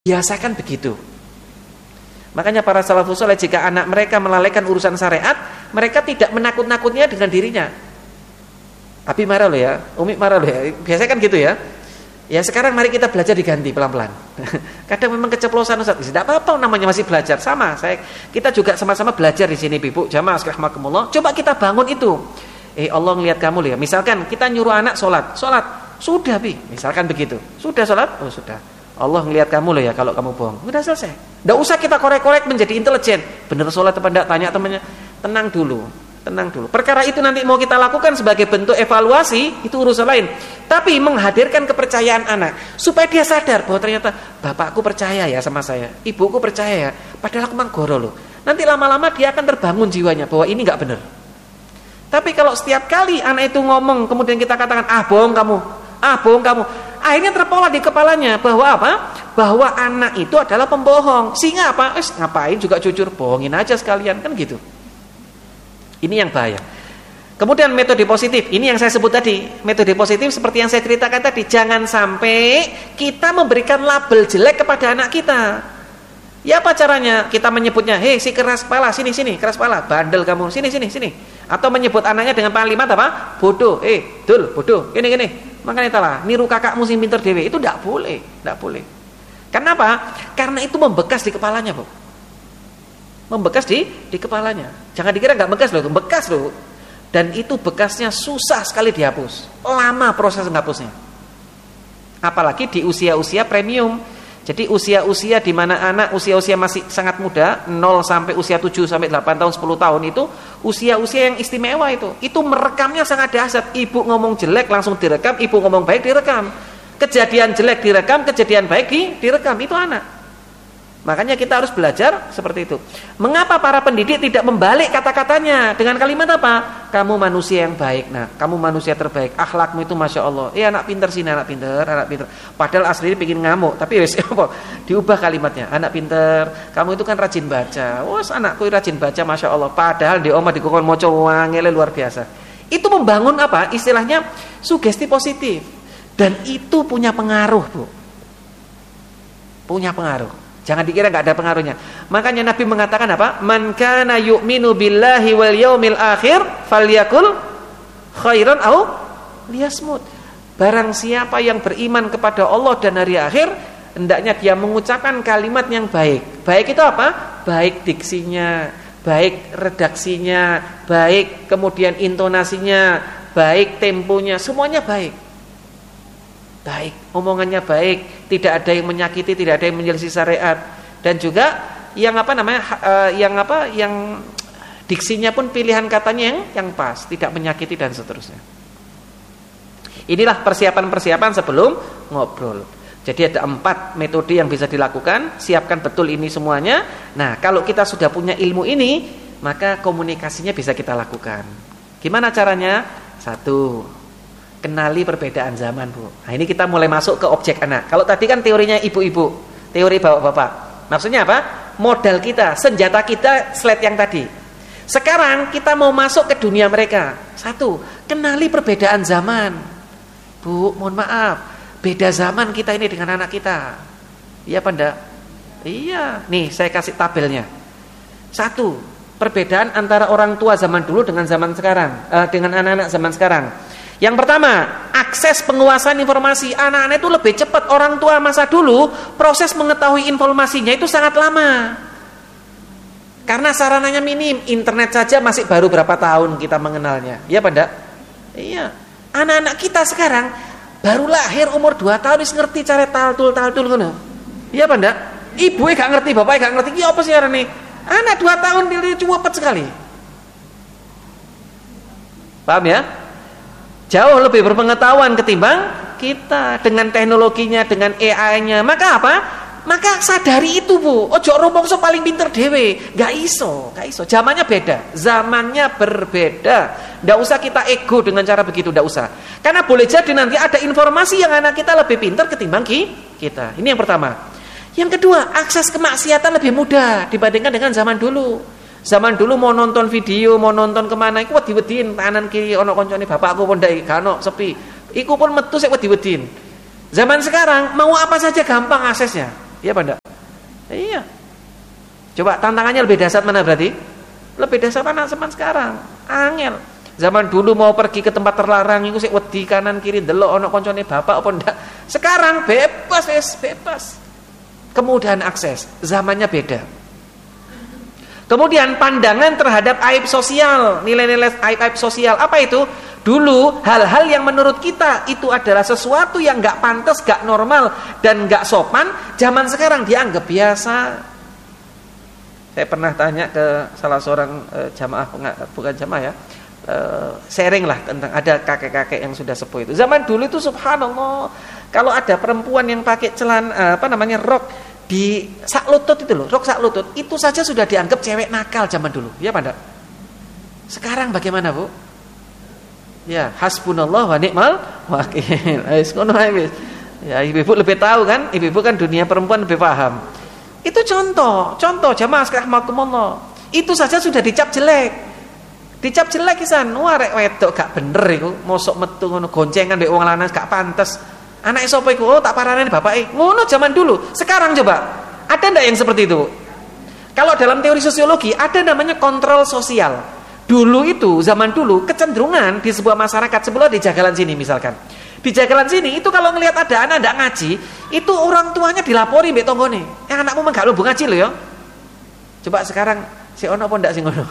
Biasakan begitu. Makanya para salafus saleh jika anak mereka melalaikan urusan syariat, mereka tidak menakut-nakutnya dengan dirinya. Abi marah loh ya, Umi marah loh ya. Biasanya kan gitu ya. Ya sekarang mari kita belajar diganti pelan-pelan. Kadang memang keceplosan Ustaz. Tidak apa-apa namanya masih belajar. Sama, kita juga sama-sama belajar di sini Ibu. Jamaah rahimakumullah. Coba kita bangun itu. Allah ngelihat kamu loh ya. Misalkan kita nyuruh anak sholat. Sudah Bi. Misalkan begitu. Sudah sholat? Oh sudah. Allah ngelihat kamu loh ya kalau kamu bohong. Sudah selesai. Tidak usah kita korek-korek menjadi intelijen. Benar sholat apa tidak? Tanya temannya. Tenang dulu. Perkara itu nanti mau kita lakukan sebagai bentuk evaluasi, itu urusan lain. Tapi menghadirkan kepercayaan anak supaya dia sadar bahwa ternyata bapakku percaya ya sama saya, ibuku percaya ya, padahal aku manggoro loh. Nanti lama-lama dia akan terbangun jiwanya bahwa ini nggak benar. Tapi kalau setiap kali anak itu ngomong kemudian kita katakan bohong kamu, akhirnya terpola di kepalanya bahwa apa? Bahwa anak itu adalah pembohong. Sehingga apa? Ngapain juga jujur, bohongin aja sekalian, kan gitu. Ini yang bahaya. Kemudian metode positif, ini yang saya sebut tadi. Metode positif seperti yang saya ceritakan tadi, jangan sampai kita memberikan label jelek kepada anak kita. Ya apa caranya? Kita menyebutnya, hei si keras kepala, sini keras kepala, bandel kamu, sini. Atau menyebut anaknya dengan kalimat apa? Bodoh, dul, bodoh, gini. Makanya itulah, niru kakakmu sing pinter dewe, itu tidak boleh. Kenapa? Karena itu membekas di kepalanya, Bu. Membekas di kepalanya. Jangan dikira nggak bekas loh, bekas loh. Dan itu bekasnya susah sekali dihapus. Lama proses menghapusnya. Apalagi di usia-usia premium. Jadi usia-usia di mana anak usia-usia masih sangat muda, 0 sampai usia 7 sampai 8 tahun, 10 tahun itu usia-usia yang istimewa itu. Itu merekamnya sangat dahsyat. Ibu ngomong jelek langsung direkam, ibu ngomong baik direkam. Kejadian jelek direkam, kejadian baik direkam. Itu anak. Makanya kita harus belajar seperti itu. Mengapa para pendidik tidak membalik kata-katanya dengan kalimat apa? Kamu manusia yang baik. Nah, kamu manusia terbaik. Akhlakmu itu masya Allah. Anak pinter sini, anak pinter. Padahal aslinya pengen ngamuk, tapi diubah kalimatnya. Anak pinter. Kamu itu kan rajin baca. Anakku rajin baca, masya Allah. Padahal di omah di kokon moco wangele luar biasa. Itu membangun apa? Istilahnya sugesti positif. Dan itu punya pengaruh, Bu. Punya pengaruh. Jangan dikira nggak ada pengaruhnya. Makanya Nabi mengatakan apa? Man kana yu'minu billahi wal yaumil akhir falyakul khairan au liyasmut. Barang siapa yang beriman kepada Allah dan hari akhir, hendaknya dia mengucapkan kalimat yang baik. Baik itu apa? Baik diksinya, baik redaksinya, baik kemudian intonasinya, baik temponya, semuanya baik. Baik, omongannya baik, tidak ada yang menyakiti, tidak ada yang menyelisih syariat, dan juga yang yang diksinya pun pilihan katanya yang pas, tidak menyakiti dan seterusnya. Inilah persiapan-persiapan sebelum ngobrol. Jadi ada 4 metode yang bisa dilakukan, siapkan betul ini semuanya. Nah, kalau kita sudah punya ilmu ini, maka komunikasinya bisa kita lakukan. Gimana caranya? 1. Kenali perbedaan zaman, Bu. Nah, ini kita mulai masuk ke objek anak. Kalau tadi kan teorinya ibu-ibu, teori bapak-bapak. Maksudnya apa? Modal kita, senjata kita slide yang tadi. Sekarang kita mau masuk ke dunia mereka. 1. Kenali perbedaan zaman. Bu, mohon maaf, beda zaman kita ini dengan anak kita. Iya apa enggak? Iya. Nih, saya kasih tabelnya. 1. Perbedaan antara orang tua zaman dulu dengan zaman sekarang, dengan anak-anak zaman sekarang. Yang pertama, akses penguasaan informasi. Anak-anak itu lebih cepat. Orang tua masa dulu, proses mengetahui informasinya itu sangat lama. Karena sarananya minim. Internet saja masih baru berapa tahun kita mengenalnya. Iya apa enggak? Iya. Anak-anak kita sekarang baru lahir umur 2 tahun wis ngerti cara taltul ngono. Iya apa enggak? Ibu gak ngerti, bapak gak ngerti. Iki apa sih arane? Anak 2 tahun dia cepet sekali. Paham ya? Jauh lebih berpengetahuan ketimbang kita dengan teknologinya, dengan AI-nya. Maka apa? Maka sadari itu, Bu. Ojo rumongso paling pinter dewe. Gak iso. Zamannya beda. Zamannya berbeda. Nggak usah kita ego dengan cara begitu, nggak usah. Karena boleh jadi nanti ada informasi yang anak kita lebih pinter ketimbang kita. Ini yang pertama. Yang kedua, akses kemaksiatan lebih mudah dibandingkan dengan zaman dulu. Zaman dulu mau nonton video, mau nonton kemana, iku wedi-wedin kanan kiri ono koncone bapakku pun ndek kano sepi. Iku pun metu sik wedi-wedin. Zaman sekarang mau apa saja gampang aksesnya. Iya apa enggak? Iya. Coba tantangannya lebih dahsyat mana berarti? Lebih dahsyat anak zaman sekarang. Angel. Zaman dulu mau pergi ke tempat terlarang iku sik wedi kanan kiri delok ana koncone bapak apa ndak. Sekarang bebas wis, bebas. Kemudahan akses, zamannya beda. Kemudian pandangan terhadap aib sosial, nilai-nilai aib sosial apa itu? Dulu hal-hal yang menurut kita itu adalah sesuatu yang nggak pantas, nggak normal dan nggak sopan, zaman sekarang dianggap biasa. Saya pernah tanya ke salah seorang jamaah, bukan jamaah ya, sharing lah tentang ada kakek-kakek yang sudah sepuh itu. Zaman dulu itu subhanallah, kalau ada perempuan yang pakai celana rok di sak lutut itu loh, rok sak lutut, itu saja sudah dianggap cewek nakal zaman dulu. Ya Pak? Sekarang bagaimana, Bu? Ya, hasbunallah wa ni'mal wakil. Ya, ibu-ibu lebih tahu kan? Ibu-ibu kan dunia perempuan lebih paham. Itu contoh jamaah rahmatullah. Itu saja sudah dicap jelek. Dicap jelek kisan. Wah rek wedok gak bener iku, mosok metu ngono goncengan mbek wong lanang gak pantes. Anake sapa iku? Oh, tak parane bapake. Ngono zaman dulu. Sekarang coba, ada ndak yang seperti itu? Kalau dalam teori sosiologi ada namanya kontrol sosial. Dulu itu, zaman dulu kecenderungan di sebuah masyarakat sebelum di jagalan sini misalkan. Di jagalan sini itu kalau ngelihat ada anak ndak ngaji, itu orang tuanya dilapori mbek tanggane. Anakmu mah gak lumbu ngaji lho ya. Coba sekarang si ono apa ndak sing ngono?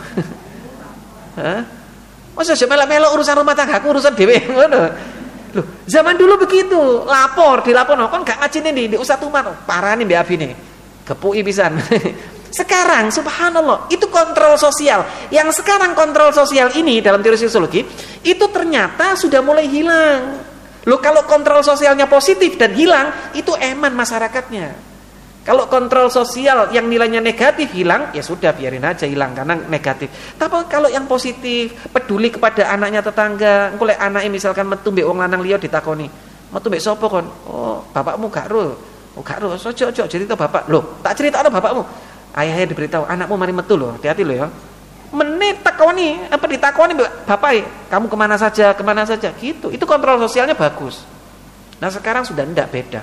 Hah? Masa melok-melok urusan rumah tanggaku, urusan dhewe ngono. Loh, zaman dulu begitu, dilaporno kon gak ngajine di Ustaz Umar, parani mbek abine. Gepuki pisan. Sekarang subhanallah, itu kontrol sosial. Yang sekarang kontrol sosial ini dalam teori sosiologi itu ternyata sudah mulai hilang. Loh, kalau kontrol sosialnya positif dan hilang, itu eman masyarakatnya. Kalau kontrol sosial yang nilainya negatif hilang, ya sudah biarin aja hilang karena negatif. Tapi kalau yang positif, peduli kepada anaknya tetangga, engko lek anake misalkan metu mbek wong lanang liya ditakoni, "Metu mbek sapa kon?" "Oh, bapakmu gak ro." "Oh, gak ro." "Ojo cerita bapak." "Loh, tak critakno bapakmu." Ayahnya diberitahu, "Anakmu mari metu loh, hati-hati loh ya." Menit takoni, apa ditakoni bapak, "Kamu kemana saja gitu. Itu kontrol sosialnya bagus. Nah sekarang sudah tidak beda.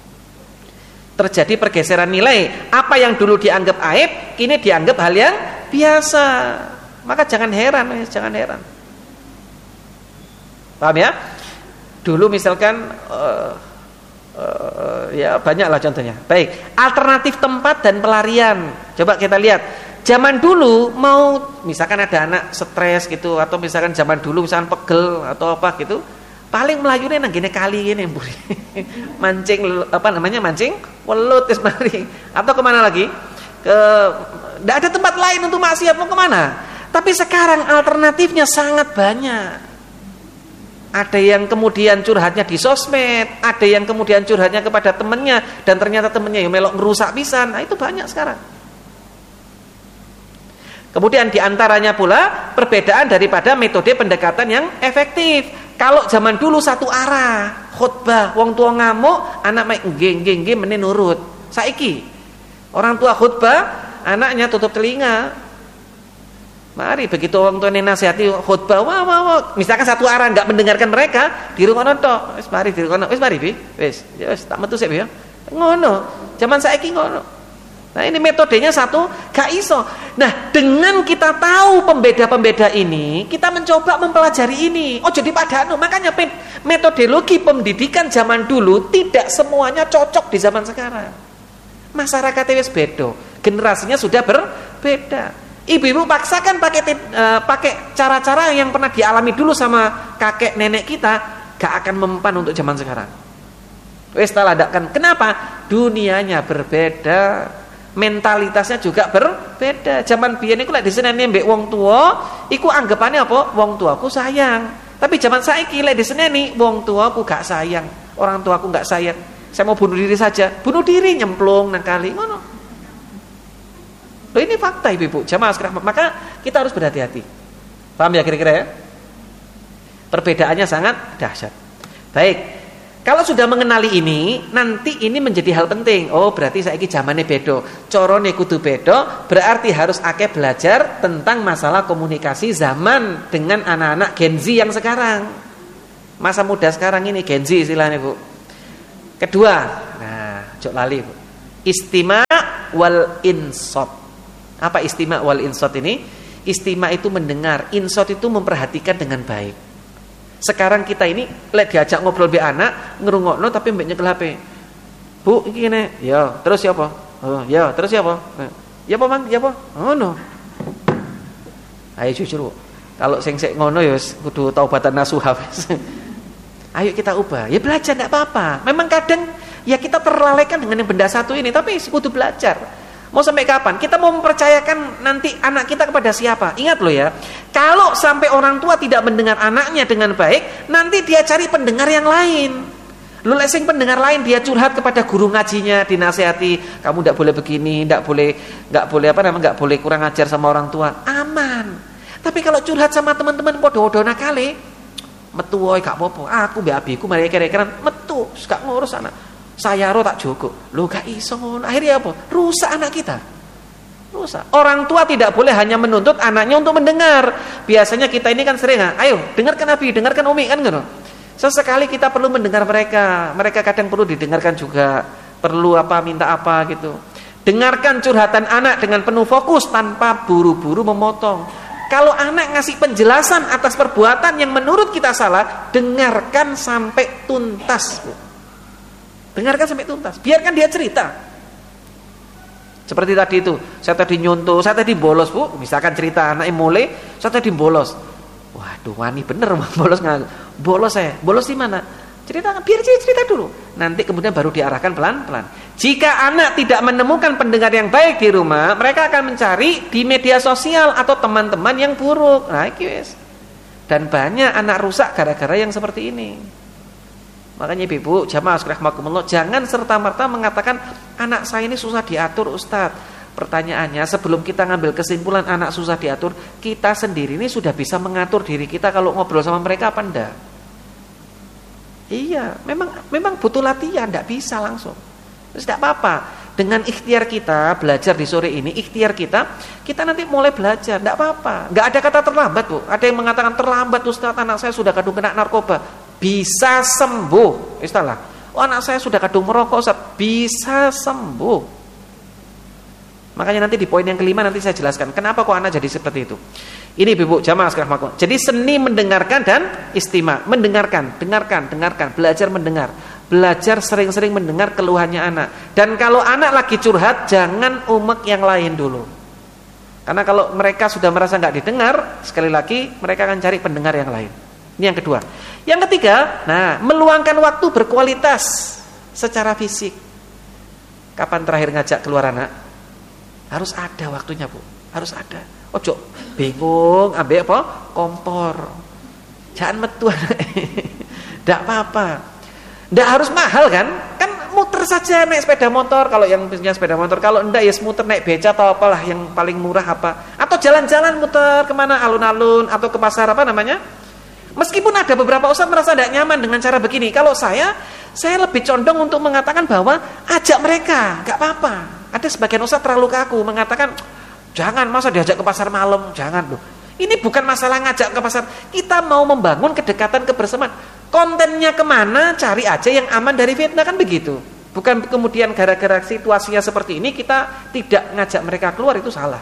Terjadi pergeseran nilai. Apa yang dulu dianggap aib, kini dianggap hal yang biasa. Maka jangan heran. Paham ya? Dulu misalkan ya banyaklah contohnya. Baik, alternatif tempat dan pelarian. Coba kita lihat. Zaman dulu mau misalkan ada anak stres gitu, atau misalkan zaman dulu misalkan pegel atau apa gitu, paling melayune nang gene kali gini mancing mancing welut wis mari, atau kemana lagi, ndak ada tempat lain untuk maksiat, mau kemana. Tapi sekarang alternatifnya sangat banyak. Ada yang kemudian curhatnya di sosmed, ada yang kemudian curhatnya kepada temannya dan ternyata temannya yang melok ngerusak pisan. Nah, itu banyak sekarang. Kemudian diantaranya pula perbedaan daripada metode pendekatan yang efektif. Kalau zaman dulu satu arah, khutbah, wong tua ngamuk, anak mek nggih meneh nurut. Saiki orang tua khutbah, anaknya tutup telinga. Mari begitu orang tua nasihati khutbah, wah. Misalkan satu arah enggak mendengarkan mereka, di rumah tok. Wis mari di rumah, wis mari Bi. Wis tak metu sik ya. Ngono. Zaman saiki ngono. Nah ini metodenya satu, gak iso. Nah dengan kita tahu pembeda-pembeda ini, kita mencoba mempelajari ini. Oh jadi padahal, makanya metodologi pendidikan zaman dulu tidak semuanya cocok di zaman sekarang. Masyarakatnya wis beda, generasinya sudah berbeda. Ibu-ibu paksakan pakai cara-cara yang pernah dialami dulu sama kakek nenek kita, gak akan mempan untuk zaman sekarang. Wis taladakan. Kenapa? Dunianya berbeda. Mentalitasnya juga berbeda. Zaman biyen iku lek diseneni mbek wong tua, iku anggapannya apa? Wong tuaku sayang. Tapi zaman saiki lek diseneni wong tuaku gak sayang, orang tuaku gak sayang. Saya mau bunuh diri saja. Bunuh diri nyemplung nang kali ngono. Loh ini fakta Ibu-ibu, jamaah sekalian. Maka kita harus berhati-hati. Paham ya kira-kira ya? Perbedaannya sangat dahsyat. Baik. Kalau sudah mengenali ini, nanti ini menjadi hal penting. Oh, berarti saiki zamane beda. Carane kudu beda, berarti harus akeh belajar tentang masalah komunikasi zaman dengan anak-anak Gen Z yang sekarang. Masa muda sekarang ini Gen Z istilahnya, Bu. Kedua, nah, jok lali, Bu. Istima wal insot. Apa istima wal insot ini? Istima itu mendengar, insot itu memperhatikan dengan baik. Sekarang kita ini lek diajak ngobrol be anak, ngerungokno tapi mbek nyekel HP. Bu, iki ngene. Ya, terus ya apa? Oh, ya, terus ya apa? Ya apa, Mang? Ya apa? Ngono. Ayo jujur, Bu. Kalau sing sik ngono ya kudu taubatan nasuha. Ayo kita ubah. Ya belajar enggak apa-apa. Memang kadang ya kita terlalaikan dengan yang benda satu ini, tapi kudu belajar. Mau sampai kapan? Kita mau mempercayakan nanti anak kita kepada siapa? Ingat loh ya, kalau sampai orang tua tidak mendengar anaknya dengan baik, nanti dia cari pendengar yang lain. Lu lesing pendengar lain, dia curhat kepada guru ngajinya, dinasehati, kamu tidak boleh begini, tidak boleh kurang ajar sama orang tua. Aman. Tapi kalau curhat sama teman-teman podo-podo nakale, metu woy gak apa-apa. Aku mbek abiku mari kere-keran metu, gak ngurus anak. Saya roh tak cukup. Lu gak iso ngono. Akhirnya apa? Rusak anak kita. Rusak. Orang tua tidak boleh hanya menuntut anaknya untuk mendengar. Biasanya kita ini kan sering, ayo dengarkan Abi, dengarkan Umi kan gitu. Sesekali kita perlu mendengar mereka. Mereka kadang perlu didengarkan juga. Perlu apa, minta apa gitu. Dengarkan curhatan anak dengan penuh fokus tanpa buru-buru memotong. Kalau anak ngasih penjelasan atas perbuatan yang menurut kita salah, dengarkan sampai tuntas, Bu. Dengarkan sampai tuntas, biarkan dia cerita. Seperti tadi itu, saya tadi nyontoh, saya tadi bolos, Bu. Misalkan cerita anaknya mulai, saya tadi bolos. Waduh, wani bener bolos nggak? Bolos saya, bolos di mana? Ceritakan, biar dia cerita dulu. Nanti kemudian baru diarahkan pelan-pelan. Jika anak tidak menemukan pendengar yang baik di rumah, mereka akan mencari di media sosial atau teman-teman yang buruk. Nah, guys. Dan banyak anak rusak gara-gara yang seperti ini. Makanya ibu, jamaah rahimakumullah, jangan serta-merta mengatakan anak saya ini susah diatur, Ustadz. Pertanyaannya, sebelum kita ngambil kesimpulan anak susah diatur, kita sendiri ini sudah bisa mengatur diri kita kalau ngobrol sama mereka apa enggak? Iya, memang butuh latihan, enggak bisa langsung. Terus enggak apa-apa. Dengan ikhtiar kita belajar di sore ini, ikhtiar kita nanti mulai belajar, enggak apa-apa. Enggak ada kata terlambat, Bu. Ada yang mengatakan terlambat, Ustadz, anak saya sudah kadung kena narkoba. Bisa sembuh, istilah. Oh, anak saya sudah kadung merokok, Ustaz. Bisa sembuh. Makanya nanti di poin yang kelima nanti saya jelaskan kenapa kok anak jadi seperti itu. Ini Ibu jamaah sekalian. Jadi seni mendengarkan dan istima, dengarkan, belajar mendengar. Belajar sering-sering mendengar keluhannya anak. Dan kalau anak lagi curhat, jangan umek yang lain dulu. Karena kalau mereka sudah merasa nggak didengar, sekali lagi mereka akan cari pendengar yang lain. Ini yang kedua. Yang ketiga, meluangkan waktu berkualitas secara fisik. Kapan terakhir ngajak keluar anak? Harus ada waktunya, Bu. Harus ada. Ojo bingung ambek apa? Kompor. Jangan metu anak. Enggak apa-apa. Enggak harus mahal kan? Kan muter saja naik sepeda motor kalau yang punya sepeda motor. Kalau enggak ya muter naik beca atau apalah yang paling murah apa. Atau jalan-jalan muter kemana, alun-alun atau ke pasar apa namanya? Meskipun ada beberapa ustadz merasa tidak nyaman dengan cara begini. Kalau saya lebih condong untuk mengatakan bahwa ajak mereka, nggak apa-apa. Ada sebagian ustadz terlalu kaku mengatakan jangan, masa diajak ke pasar malam, jangan loh. Ini bukan masalah ngajak ke pasar. Kita mau membangun kedekatan kebersamaan. Kontennya kemana, cari aja yang aman dari fitnah, kan begitu. Bukan kemudian gara-gara situasinya seperti ini kita tidak ngajak mereka keluar, itu salah.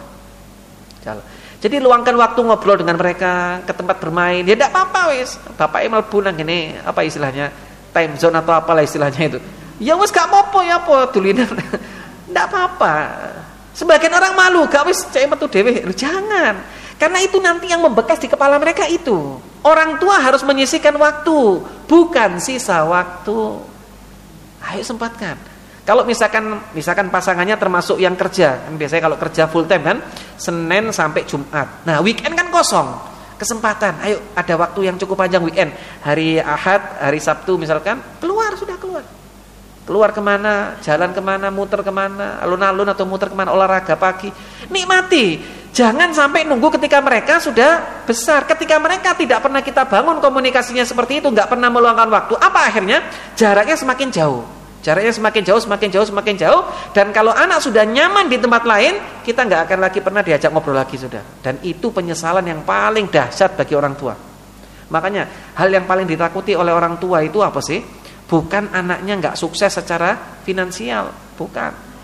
Jadi luangkan waktu ngobrol dengan mereka, ke tempat bermain. Ya tidak apa-apa wis. Bapaknya mlebu nang ngene, apa istilahnya? Time zone atau apalah istilahnya itu. Ya wis gak apa-apa ya apa dulinan. Tidak apa-apa. Sebagian orang malu, gak wis cek metu dhewe. Jangan. Karena itu nanti yang membekas di kepala mereka itu. Orang tua harus menyisihkan waktu, bukan sisa waktu. Ayo sempatkan. Kalau misalkan pasangannya termasuk yang kerja, kan biasanya kalau kerja full time kan Senin sampai Jumat. Nah, weekend kan kosong. Kesempatan. Ayo ada waktu yang cukup panjang weekend. Hari Ahad, hari Sabtu misalkan, sudah keluar. Keluar kemana, jalan kemana, muter kemana, alun-alun atau muter kemana, olahraga pagi. Nikmati. Jangan sampai nunggu ketika mereka sudah besar. Ketika mereka tidak pernah kita bangun komunikasinya seperti itu, nggak pernah meluangkan waktu. Apa akhirnya? Jaraknya semakin jauh. Jaraknya semakin jauh. Dan kalau anak sudah nyaman di tempat lain, kita nggak akan lagi pernah diajak ngobrol lagi sudah. Dan itu penyesalan yang paling dahsyat bagi orang tua. Makanya hal yang paling ditakuti oleh orang tua itu apa sih? Bukan anaknya nggak sukses secara finansial, bukan.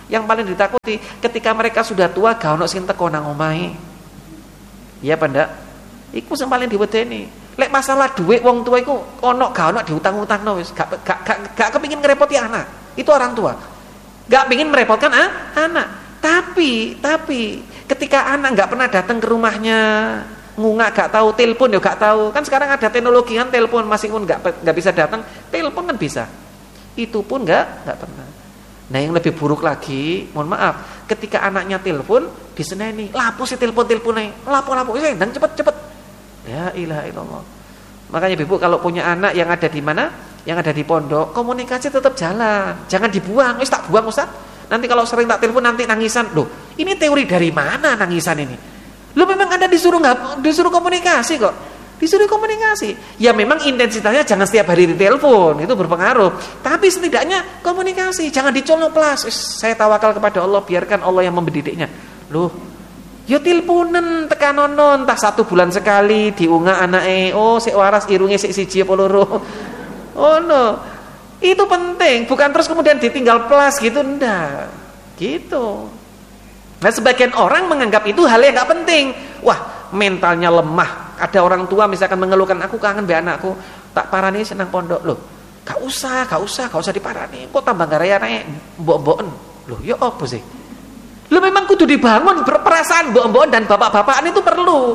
Yang paling ditakuti ketika mereka sudah tua gak ono sing teko nang omahe. Iya apa ndak? Iku sing paling diwedeni. Lek masalah duit wong tua iku ono gak ono diutang-utangno wis, gak kepengin ngerepoti anak. Itu orang tua. Gak pengin merepotkan anak. Tapi ketika anak gak pernah datang ke rumahnya, ngungak gak tahu, telepon ya gak tahu. Kan sekarang ada teknologi kan telepon, meskipun gak bisa datang, telepon kan bisa. Itu pun gak pernah. Nah yang lebih buruk lagi, mohon maaf, ketika anaknya telepon diseneni, lapo sih telepon-teleponnya, lapo dan cepet. Ya ilaha illallah. Makanya Ibu kalau punya anak yang ada di mana? Yang ada di pondok, komunikasi tetap jalan. Jangan dibuang, tak buang Ustaz. Nanti kalau sering tak telepon nanti nangisan. Loh, ini teori dari mana nangisan ini? Loh memang Anda disuruh komunikasi kok. Disuruh komunikasi. Ya memang intensitasnya jangan setiap hari ditelepon, itu berpengaruh. Tapi setidaknya komunikasi, jangan dicoloplas. Saya tawakal kepada Allah, biarkan Allah yang mendidiknya. Loh, ya teleponen tekanonon, entah 1 bulan sekali diunggah anake. Oh, sik waras irunge sik siji apa loro. Oh no. Itu penting, bukan terus kemudian ditinggal plus gitu, ndak. Gitu. Nah, sebagian orang menganggap itu hal yang enggak penting. Wah, mentalnya lemah. Ada orang tua misalkan mengeluhkan, aku kangen be anakku, tak parani senang pondok. Loh, gak usah diparani. Kok tambah garaya anake mbok-mboken. Loh, ya apa sih? Loh memang kudu dibangun perasaan mbok-mboken dan bapak-bapakan itu perlu.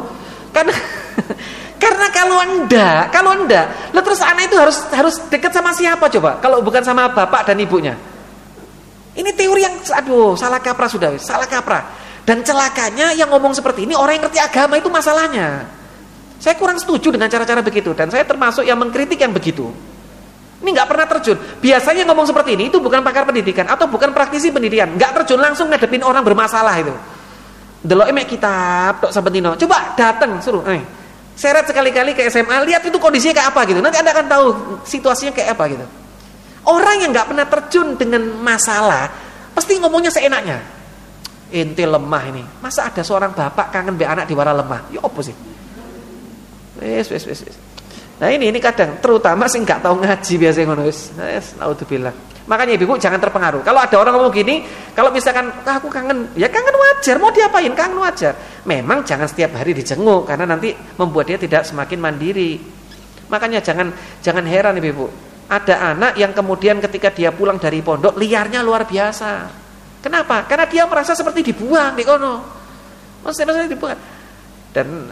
Karena kalau enggak, lo terus anak itu harus dekat sama siapa coba? Kalau bukan sama bapak dan ibunya. Ini teori yang salah kaprah sudah, salah kaprah. Dan celakanya yang ngomong seperti ini orang yang ngerti agama itu masalahnya. Saya kurang setuju dengan cara-cara begitu dan saya termasuk yang mengkritik yang begitu. Ini nggak pernah terjun. Biasanya ngomong seperti ini itu bukan pakar pendidikan atau bukan praktisi pendidikan, nggak terjun langsung ngadepin orang bermasalah itu. Delok emek kitab tok sabentino. Coba datang suruh, seret sekali-kali ke SMA, lihat itu kondisinya kayak apa gitu. Nanti Anda akan tahu situasinya kayak apa gitu. Orang yang nggak pernah terjun dengan masalah pasti ngomongnya seenaknya. Ente lemah ini. Masa ada seorang bapak kangen be anak diwara lemah? Ya apa sih? Wes. Nah ini kadang terutama sing nggak tahu ngaji biasanya ngono wis. Naudzubillah. Makanya ibu jangan terpengaruh. Kalau ada orang ngomong gini, kalau misalkan aku kangen, ya kangen wajar, mau diapain? Kangen wajar. Memang jangan setiap hari dijenguk karena nanti membuat dia tidak semakin mandiri. Makanya jangan heran ibu. Ada anak yang kemudian ketika dia pulang dari pondok liarnya luar biasa. Kenapa? Karena dia merasa seperti dibuang di kono. Maksudnya dibuang. Dan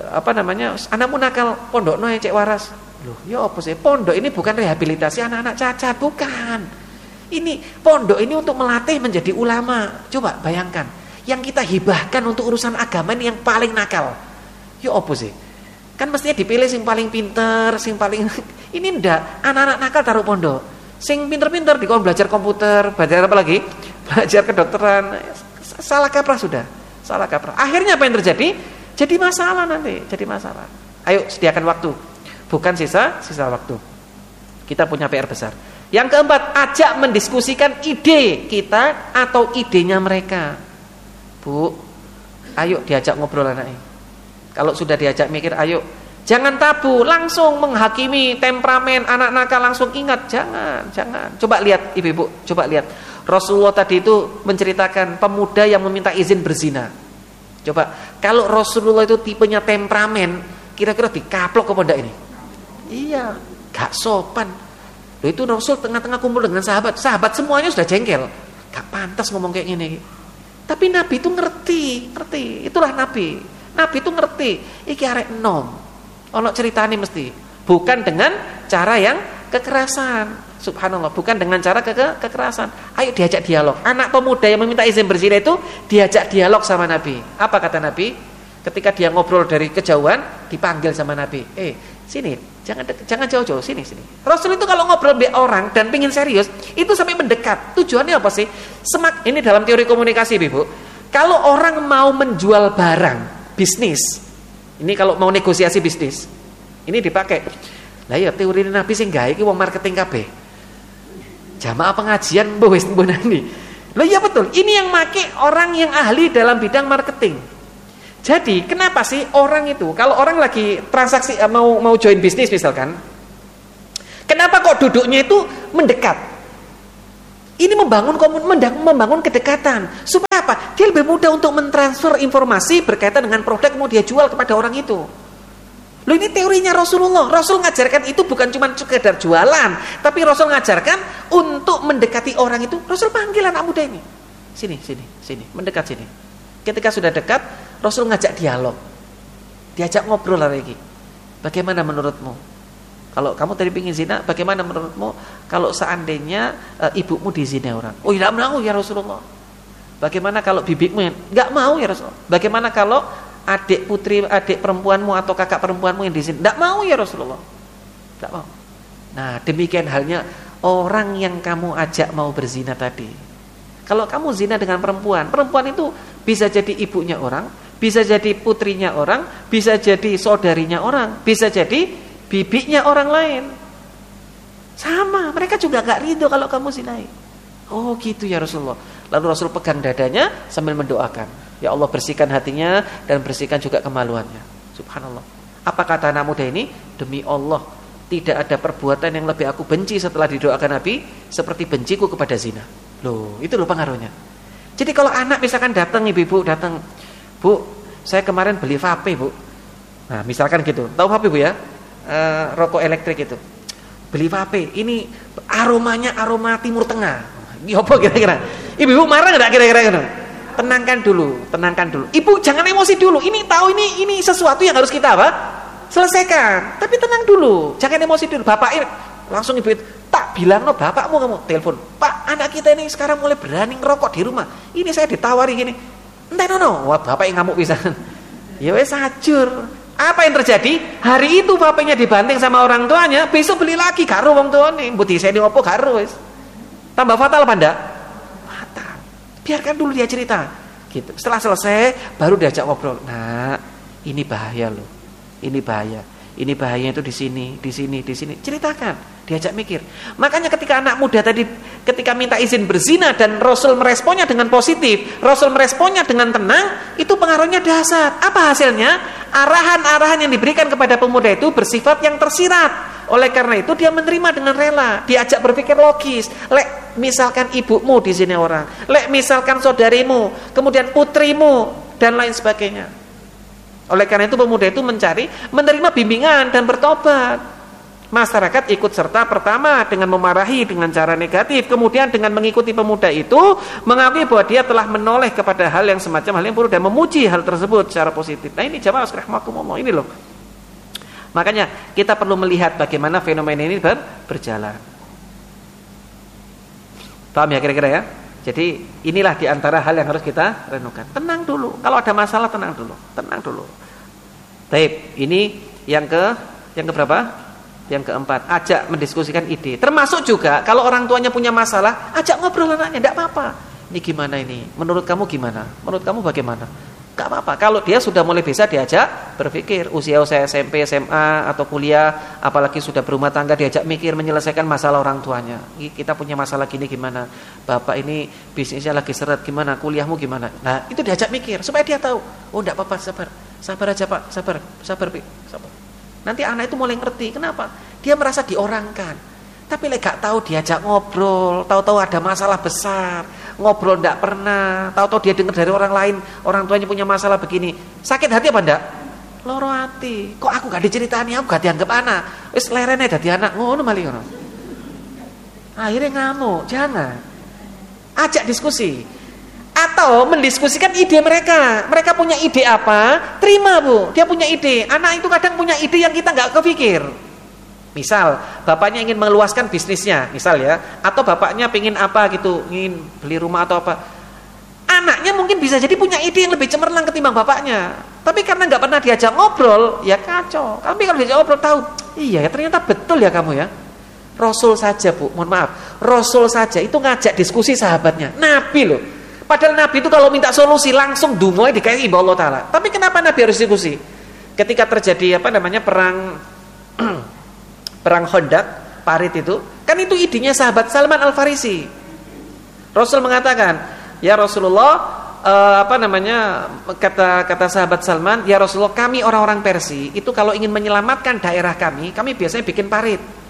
anakmu nakal, pondok noe cek waras. Loh, ya apa sih? Pondok ini bukan rehabilitasi anak-anak cacat, bukan. Ini pondok ini untuk melatih menjadi ulama. Coba bayangkan, yang kita hibahkan untuk urusan agama ini yang paling nakal. Ya apa sih? Kan mestinya dipilih sing paling pinter, sing paling ini ndak, anak-anak nakal taruh pondok. Sing pinter-pinter dikon belajar komputer, belajar apa lagi? Belajar kedokteran. Salah kaprah sudah. Salah kaprah. Akhirnya apa yang terjadi? Jadi masalah nanti, jadi masalah. Ayo sediakan waktu. Bukan sisa waktu. Kita punya PR besar. Yang keempat, ajak mendiskusikan ide kita atau idenya mereka. Bu, ayo diajak ngobrol anaknya. Kalau sudah diajak mikir, ayo. Jangan tabu, langsung menghakimi temperamen anak nakal, langsung ingat. Jangan. Coba lihat ibu-ibu, coba lihat. Rasulullah tadi itu menceritakan pemuda yang meminta izin berzina. Coba, kalau Rasulullah itu tipenya temperamen, kira-kira dikaplok apa enggak ini? Iya, gak sopan. Loh itu Rasul tengah-tengah kumpul dengan sahabat semuanya sudah jengkel. Gak pantas ngomong kayak gini. Tapi Nabi itu ngerti. Itulah Nabi. Nabi itu ngerti. Iki arek enom. Ono ceritane mesti. Bukan dengan cara yang kekerasan. Subhanallah, bukan dengan cara kekerasan. Ayo diajak dialog. Anak pemuda yang meminta izin berzina itu diajak dialog sama Nabi. Apa kata Nabi? Ketika dia ngobrol dari kejauhan, dipanggil sama Nabi. Sini, jangan jauh-jauh, sini. Rasul itu kalau ngobrol dengan orang dan pingin serius, itu sampai mendekat. Tujuannya apa sih? Ini dalam teori komunikasi, Ibu. Kalau orang mau menjual barang, bisnis. Ini kalau mau negosiasi bisnis. Ini dipakai. Lah ya teori Nabi sing gawe iki wong marketing kabeh. Jamaah pengajian wis mbonani. Loh iya betul, ini yang make orang yang ahli dalam bidang marketing. Jadi, kenapa sih orang itu kalau orang lagi transaksi mau join bisnis misalkan, kenapa kok duduknya itu mendekat? Ini membangun kedekatan. Supaya apa? Dia lebih mudah untuk mentransfer informasi berkaitan dengan produk yang mau dia jual kepada orang itu. Loh, ini teorinya Rasulullah. Rasul ngajarkan itu bukan cuma sekedar jualan, tapi Rasul ngajarkan untuk mendekati orang itu. Rasul panggil anak muda ini. Sini, mendekat sini. Ketika sudah dekat, Rasul ngajak dialog. Diajak ngobrol lagi. Bagaimana menurutmu? Kalau kamu tadi pingin zina, bagaimana menurutmu kalau seandainya ibumu dizina orang? Oh, tidak mau ya Rasulullah. Bagaimana kalau bibikmu? Enggak mau ya Rasulullah. Bagaimana kalau adik perempuanmu atau kakak perempuanmu yang dizina? Enggak mau ya Rasulullah. Enggak mau. Nah, demikian halnya orang yang kamu ajak mau berzina tadi. Kalau kamu zina dengan perempuan itu bisa jadi ibunya orang, bisa jadi putrinya orang, bisa jadi saudarinya orang, bisa jadi bibiknya orang lain. Sama, mereka juga gak ridho kalau kamu zinai. Oh gitu ya Rasulullah. Lalu Rasul pegang dadanya sambil mendoakan, ya Allah bersihkan hatinya dan bersihkan juga kemaluannya. Subhanallah. Apa kata anak muda ini? Demi Allah, tidak ada perbuatan yang lebih aku benci setelah didoakan Nabi seperti benciku kepada zina. Loh, itu loh pengaruhnya. Jadi kalau anak misalkan datang, ibu datang, Bu, saya kemarin beli vape, Bu. Nah misalkan gitu, tahu vape Bu ya? Rokok elektrik itu, beli vape, ini aromanya aroma Timur Tengah. Ini apa kira-kira? Ibu marah nggak kira-kira? Tenangkan dulu. Ibu jangan emosi dulu. Ini tahu ini sesuatu yang harus kita apa? Selesaikan. Tapi tenang dulu, jangan emosi dulu. Bapak langsung ibu tak bilang no bapakmu, kamu telepon, Pak, anak kita ini sekarang mulai berani ngerokok di rumah. Ini saya ditawari gini. Entah no. Wah bapak yang ngamuk pisan. Ya wes ajur. Apa yang terjadi? Hari itu vapenya dibanting sama orang tuanya, besok beli lagi karo wong tuane. Mbok diseni opo karo wis. Tambah fatal apa ndak? Fatal. Biarkan dulu dia cerita. Gitu. Setelah selesai baru diajak ngobrol. Nah, ini bahaya loh. Ini bahaya. Ini bahayanya itu di sini. Ceritakan, diajak mikir. Makanya ketika anak muda tadi ketika minta izin berzina dan Rasul meresponnya dengan positif, Rasul meresponnya dengan tenang, itu pengaruhnya dahsyat. Apa hasilnya? Arahan-arahan yang diberikan kepada pemuda itu bersifat yang tersirat. Oleh karena itu dia menerima dengan rela, diajak berpikir logis. Lek misalkan ibumu di sini orang, lek misalkan saudarimu, kemudian putrimu dan lain sebagainya. Oleh karena itu pemuda itu menerima bimbingan dan bertobat. Masyarakat ikut serta pertama dengan memarahi dengan cara negatif, kemudian dengan mengikuti pemuda itu mengakui bahwa dia telah menoleh kepada hal yang semacam hal yang buruk dan memuji hal tersebut secara positif. Nah ini jamaah rahimakumullah, ini loh. Makanya kita perlu melihat bagaimana fenomena ini berjalan. Paham ya kira-kira ya? Jadi inilah diantara hal yang harus kita renungkan. Tenang dulu. Kalau ada masalah tenang dulu. Baik, ini yang keberapa? Yang keempat, ajak mendiskusikan ide. Termasuk juga kalau orang tuanya punya masalah, ajak ngobrol anaknya, enggak apa-apa. Ini gimana ini? Menurut kamu gimana? Menurut kamu bagaimana? Enggak apa-apa. Kalau dia sudah mulai bisa diajak berpikir, usia SMP, SMA atau kuliah, apalagi sudah berumah tangga, diajak mikir menyelesaikan masalah orang tuanya. Kita punya masalah gini gimana? Bapak ini bisnisnya lagi seret gimana? Kuliahmu gimana? Nah, itu diajak mikir supaya dia tahu. Oh, enggak apa-apa, sabar aja Pak, sabar. Nanti anak itu mulai ngerti. Kenapa? Dia merasa diorangkan. Tapi gak tahu diajak ngobrol, tahu-tahu ada masalah besar, ngobrol ndak pernah, tahu-tahu dia dengar dari orang lain, orang tuanya punya masalah begini, sakit hati apa ndak? Loro hati. Kok aku gak diceritani, aku gak dianggap anak, wis lerene dadi anak ngono malih ngono. Akhirnya ngamuk. Jangan. Ajak diskusi. Atau mendiskusikan ide mereka. Mereka punya ide apa? Terima Bu, dia punya ide. Anak itu kadang punya ide yang kita gak kepikir. Misal, bapaknya ingin meluaskan bisnisnya, misal ya, atau bapaknya pengen apa gitu, ingin beli rumah atau apa. Anaknya mungkin bisa jadi punya ide yang lebih cemerlang ketimbang bapaknya. Tapi karena nggak pernah diajak ngobrol, ya kacau. Tapi kalau diajak ngobrol tahu, iya ya ternyata betul ya kamu ya. Rasul saja Bu, mohon maaf, Rasul saja itu ngajak diskusi sahabatnya. Nabi loh. Padahal Nabi itu kalau minta solusi langsung dungoy dikasih Allah Ta'ala. Tapi kenapa Nabi harus diskusi? Ketika terjadi perang Khandaq, Parit itu, kan itu idenya sahabat Salman Al-Farisi. Rasul mengatakan, ya Rasulullah, kata sahabat Salman, ya Rasulullah, kami orang-orang Persia itu kalau ingin menyelamatkan daerah kami biasanya bikin parit.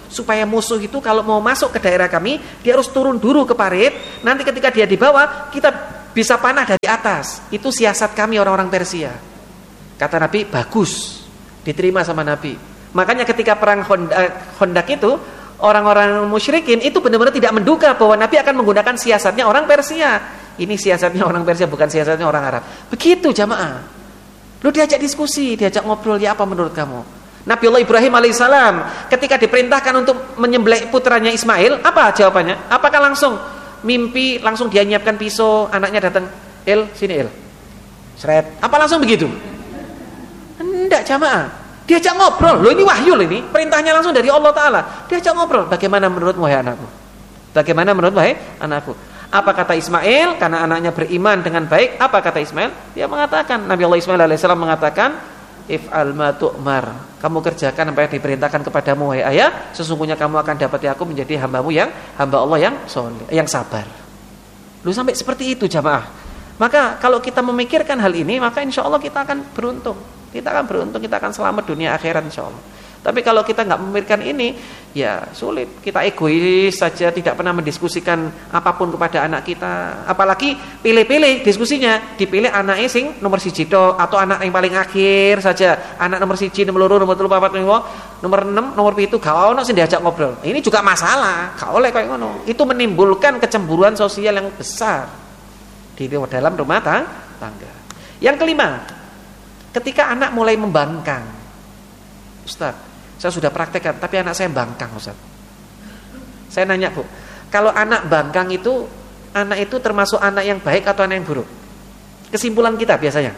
supaya musuh itu kalau mau masuk ke daerah kami, dia harus turun dulu ke parit. Nanti ketika dia di bawah, kita bisa panah dari atas. Itu siasat kami orang-orang Persia. Kata Nabi, bagus, diterima sama Nabi. Makanya ketika perang Khandaq itu, orang-orang musyrikin itu benar-benar tidak menduga bahwa Nabi akan menggunakan siasatnya orang Persia. Ini siasatnya orang Persia, bukan siasatnya orang Arab. Begitu jamaah. Lu diajak diskusi, diajak ngobrol, ya apa menurut kamu? Nabiullah Ibrahim alaihissalam ketika diperintahkan untuk menyembelih putranya Ismail, apa jawabannya? Apakah langsung mimpi, langsung dia nyiapkan pisau, anaknya datang, sini seret. Apa langsung begitu? Enggak jamaah. Diajak ngobrol. Loh ini wahyu loh ini. Perintahnya langsung dari Allah Ta'ala. Diajak ngobrol. Bagaimana menurutmu wahai anakku? Bagaimana menurutmu wahai anakku? Apa kata Ismail? Karena anaknya beriman dengan baik. Apa kata Ismail? Dia mengatakan, Nabi Allah Ismail alaihissalam mengatakan, if'al ma tu'mar. Kamu kerjakan apa yang diperintahkan kepadamu wahai ayah. Sesungguhnya kamu akan dapati aku menjadi hamba Allah yang soleh, yang sabar. Lu sampai seperti itu jamaah. Maka kalau kita memikirkan hal ini, maka insya Allah kita akan beruntung. Kita akan selamat dunia akhirat insya Allah. Tapi kalau kita nggak memikirkan ini, ya sulit. Kita egois saja, tidak pernah mendiskusikan apapun kepada anak kita. Apalagi pilih-pilih diskusinya, dipilih anaknya sing nomor 1 atau anak yang paling akhir saja. Anak nomor 1, nomor 2, nomor 3, nomor 4, nomor 6, nomor 7, gak ono sing diajak ngobrol. Ini juga masalah. Gak oleh kayak ngono. Itu menimbulkan kecemburuan sosial yang besar di dalam rumah tangga. Yang kelima, ketika anak mulai membangkang. Ustaz, saya sudah praktekkan, tapi anak saya bangkang, Ustaz. Saya nanya, Bu, kalau anak bangkang itu, anak itu termasuk anak yang baik atau anak yang buruk? Kesimpulan kita biasanya.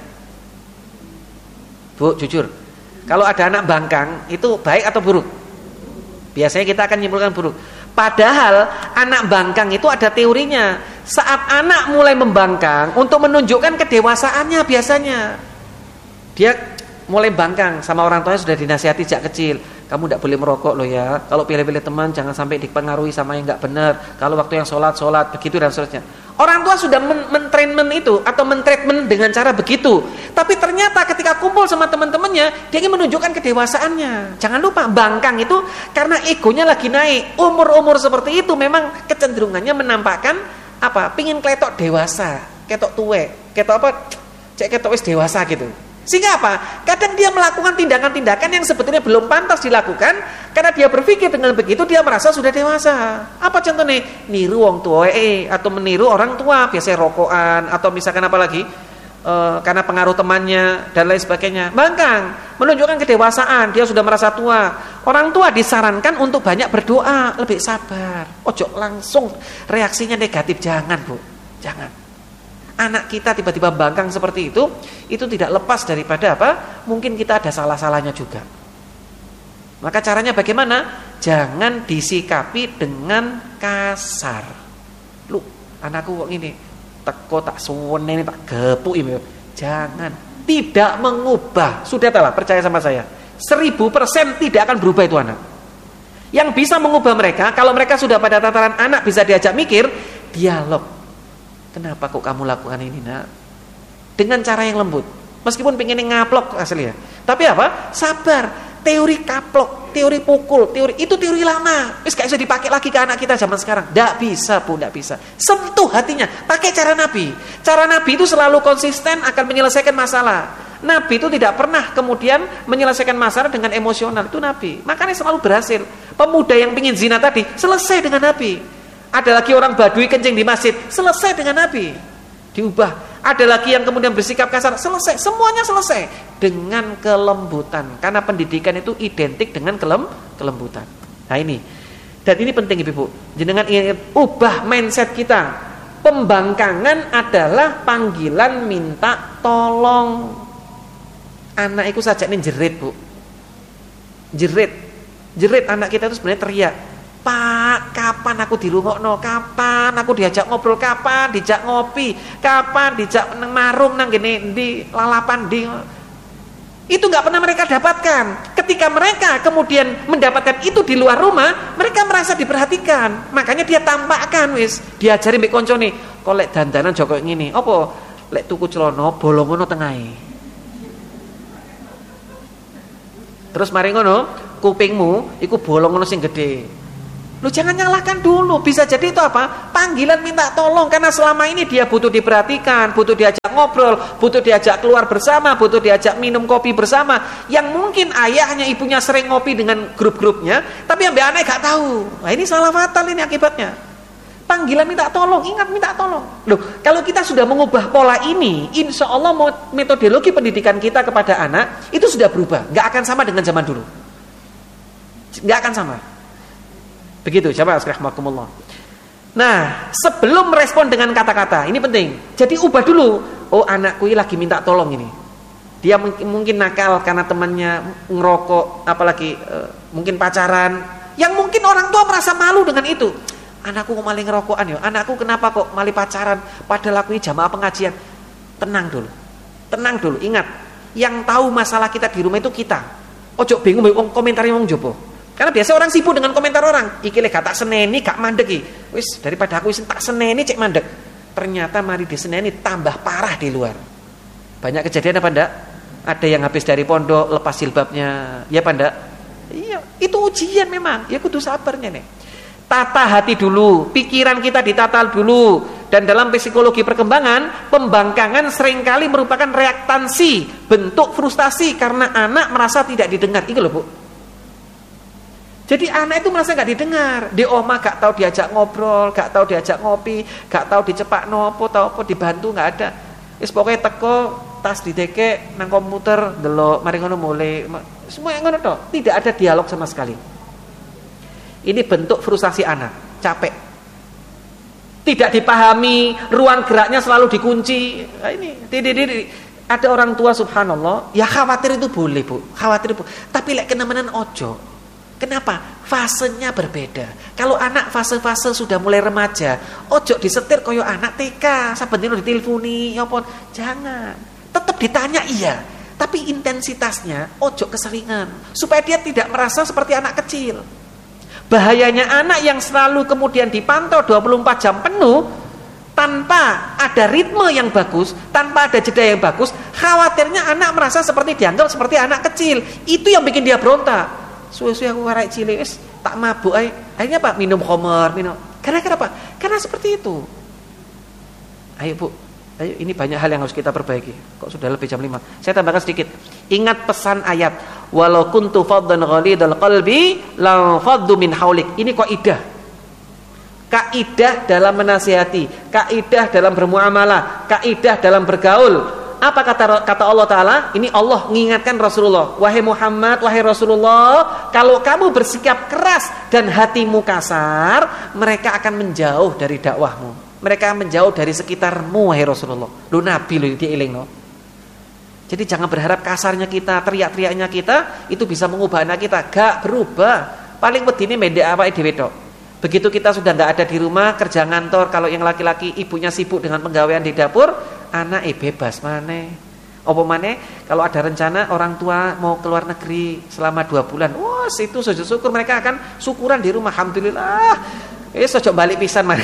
Bu, jujur. Kalau ada anak bangkang, itu baik atau buruk? Biasanya kita akan menyimpulkan buruk. Padahal anak bangkang itu ada teorinya. Saat anak mulai membangkang, untuk menunjukkan kedewasaannya biasanya. Dia mulai bangkang, sama orang tuanya sudah dinasihati sejak kecil. Kamu tidak boleh merokok loh ya. Kalau pilih-pilih teman jangan sampai dipengaruhi sama yang nggak benar. Kalau waktu yang sholat begitu dan seterusnya. Orang tua sudah men-treatment itu atau men-treatment dengan cara begitu. Tapi ternyata ketika kumpul sama teman-temannya, dia ingin menunjukkan kedewasaannya. Jangan lupa bangkang itu karena egonya lagi naik. Umur-umur seperti itu memang kecenderungannya menampakkan apa? Pingin kletok dewasa, ketok tuwek, ketok apa? Cek ketok wis dewasa gitu. Sehingga apa? Kadang dia melakukan tindakan-tindakan yang sebetulnya belum pantas dilakukan karena dia berpikir dengan begitu dia merasa sudah dewasa. Apa contohnya? Niru wong tua atau meniru orang tua, biasanya rokokan atau misalkan apa lagi? Karena pengaruh temannya dan lain sebagainya. Bangkang, menunjukkan kedewasaan, dia sudah merasa tua. Orang tua disarankan untuk banyak berdoa, lebih sabar. Ojo langsung reaksinya negatif, jangan, Bu. Jangan. Anak kita tiba-tiba bangkang seperti itu tidak lepas daripada apa? Mungkin kita ada salah-salahnya juga. Maka caranya bagaimana? Jangan disikapi dengan kasar. Lu, anakku kok gini, teko tak suwene ini tak gepuk ini. Jangan. Tidak mengubah. Sudah telah, percaya sama saya. 1000% tidak akan berubah itu anak. Yang bisa mengubah mereka, kalau mereka sudah pada tataran anak bisa diajak mikir, dialog. Kenapa kok kamu lakukan ini, nak? Dengan cara yang lembut. Meskipun pengen ngaplok aslinya. Tapi apa? Sabar. Teori kaplok, teori pukul, itu teori lama. Wis gak bisa dipakai lagi ke anak kita zaman sekarang. Nggak bisa, Bu, nggak bisa. Sentuh hatinya. Pakai cara Nabi. Cara Nabi itu selalu konsisten akan menyelesaikan masalah. Nabi itu tidak pernah kemudian menyelesaikan masalah dengan emosional. Itu Nabi. Makanya selalu berhasil. Pemuda yang pingin zina tadi selesai dengan Nabi. Ada lagi orang Badui kencing di masjid, selesai dengan Nabi. Diubah. Ada lagi yang kemudian bersikap kasar, selesai. Semuanya selesai dengan kelembutan. Karena pendidikan itu identik dengan kelembutan. Nah ini. Dan ini penting Ibu. Jenengan ubah mindset kita. Pembangkangan adalah panggilan minta tolong. Anak itu saja ini jerit, Bu. Jerit anak kita itu sebenarnya teriak. Pak, kapan aku dirungokno? Kapan aku diajak ngobrol? Kapan dijak ngopi? Kapan dijak nang marung nang gini di lalapan di? Itu nggak pernah mereka dapatkan. Ketika mereka kemudian mendapatkan itu di luar rumah, mereka merasa diperhatikan. Makanya dia tampakkan wis, diajari mbek koncone, kok lek dandanan joko ngene. Apa? Lek tuku celana bolong ngono tengahe. Terus mari ngono, kupingmu iku bolong ngono sing gede. Lu jangan nyalahkan dulu, bisa jadi itu apa? Panggilan minta tolong, karena selama ini dia butuh diperhatikan, butuh diajak ngobrol, butuh diajak keluar bersama, butuh diajak minum kopi bersama. Yang mungkin ayahnya, ibunya sering ngopi dengan grup-grupnya, tapi yang anak gak tahu. Nah ini salah fatal ini akibatnya. Panggilan minta tolong, ingat minta tolong. Loh, kalau kita sudah mengubah pola ini, insya Allah metodologi pendidikan kita kepada anak itu sudah berubah, gak akan sama dengan zaman dulu. Gak akan sama. Begitu, jamaah rahimakumullah. Nah, sebelum merespon dengan kata-kata, ini penting. Jadi ubah dulu. Oh, anakku ini lagi minta tolong ini. Dia mungkin nakal karena temannya ngerokok, apalagi mungkin pacaran. Yang mungkin orang tua merasa malu dengan itu. Anakku kok malah ngerokokan ya. Anakku kenapa kok malah pacaran? Padahal aku ini jamaah pengajian. Tenang dulu. Tenang dulu. Ingat, yang tahu masalah kita di rumah itu kita. Ojo bingung komentarnya wong jopo. Karena biasa orang sibuk dengan komentar orang. Iki lek gak tak seneni, gak mandek iki. Wis daripada aku wis tak seneni cek mandek. Ternyata mari diseneni tambah parah di luar. Banyak kejadian apa ndak? Ada yang habis dari pondok lepas jilbabnya. Ya apa ndak? Iya, itu ujian memang. Ya kudu sabarnya nih. Tata hati dulu, pikiran kita ditata dulu. Dan dalam psikologi perkembangan, pembangkangan seringkali merupakan reaktansi, bentuk frustasi karena anak merasa tidak didengar. Iki loh, Bu. Jadi anak itu merasa gak didengar. Di oma gak tahu diajak ngobrol, gak tahu diajak ngopi, gak tahu dicepak nopo, tahu apa dibantu gak ada. Wis pokoknya teko tas dideke nang komputer delok mari ngono mulai. Semua yang ngono tok. Tidak ada dialog sama sekali. Ini bentuk frustasi anak, capek. Tidak dipahami, ruang geraknya selalu dikunci. Nah, ini ada orang tua subhanallah, ya khawatir itu boleh, Bu. Khawatir Bu. Tapi lek kenemenan ojo. Kenapa? Fasenya berbeda. Kalau anak fase-fase sudah mulai remaja, ojo disetir koyo anak TK, saben dino diteleponi, ya apa? Jangan. Tetap ditanya iya, tapi intensitasnya ojo keseringan supaya dia tidak merasa seperti anak kecil. Bahayanya anak yang selalu kemudian dipantau 24 jam penuh tanpa ada ritme yang bagus, tanpa ada jeda yang bagus, khawatirnya anak merasa seperti dianggap seperti anak kecil. Itu yang bikin dia berontak. Suwe-suwe aku karek cilik wis tak mabuk ae. Akhirnya Pak minum khamar, minum. Karena kenapa? Karena seperti itu. Ayo Bu, ayo ini banyak hal yang harus kita perbaiki. Kok sudah lebih jam 5. Saya tambahkan sedikit. Ingat pesan ayat, walau kuntu faddan ghalidal qalbi la faddu min haulik. Ini kaidah. Kaidah dalam menasihati, kaidah dalam bermuamalah, kaidah dalam bergaul. Apa kata Allah Ta'ala? Ini Allah mengingatkan Rasulullah. Wahai Muhammad, wahai Rasulullah, kalau kamu bersikap keras dan hatimu kasar, mereka akan menjauh dari dakwahmu. Mereka akan menjauh dari sekitarmu, wahai Rasulullah. Lu Nabi lu dieling no. Jadi jangan berharap kasarnya kita, teriak-teriaknya kita itu bisa mengubah anak kita. Gak berubah. Paling wedine mendek awake dhewe tok. Begitu kita sudah gak ada di rumah, kerja ngantor, kalau yang laki-laki ibunya sibuk dengan penggawaian di dapur, anak bebas maneh. Apa maneh kalau ada rencana orang tua mau keluar negeri selama 2 bulan. Wah, situ sujud syukur, mereka akan syukuran di rumah. Alhamdulillah. Sojok balik pisan maneh.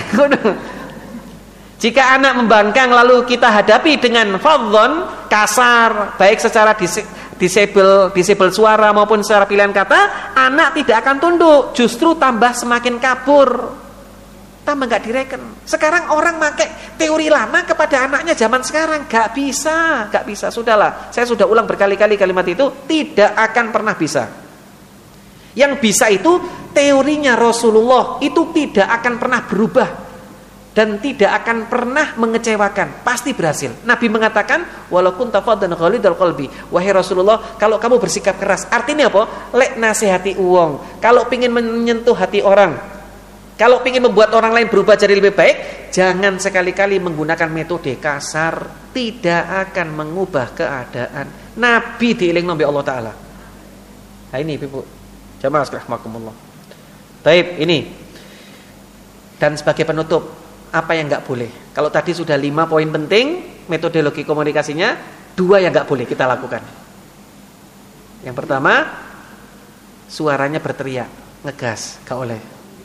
Jika anak membangkang lalu kita hadapi dengan fadhon, kasar, baik secara disable suara maupun secara pilihan kata, anak tidak akan tunduk, justru tambah semakin kabur. Tambah gak direken. Sekarang orang pakai teori lama kepada anaknya zaman sekarang. Gak bisa. Sudahlah, saya sudah ulang berkali-kali kalimat itu, tidak akan pernah bisa. Yang bisa itu teorinya Rasulullah, itu tidak akan pernah berubah dan tidak akan pernah mengecewakan, pasti berhasil. Nabi mengatakan, walaupun tafaddan ghalidal qalbi, wahai Rasulullah, kalau kamu bersikap keras, artinya apa? Lek nasihati uang, kalau pingin menyentuh hati orang, kalau ingin membuat orang lain berubah jadi lebih baik, jangan sekali-kali menggunakan metode kasar, tidak akan mengubah keadaan. Nabi diiling nabi Allah Ta'ala. Nah ini Ibu, jamaah rahimakumullah. Taib ini. Dan sebagai penutup, apa yang enggak boleh? Kalau tadi sudah 5 poin penting metodologi komunikasinya, 2 yang enggak boleh kita lakukan. Yang pertama, suaranya berteriak, ngegas, enggak boleh.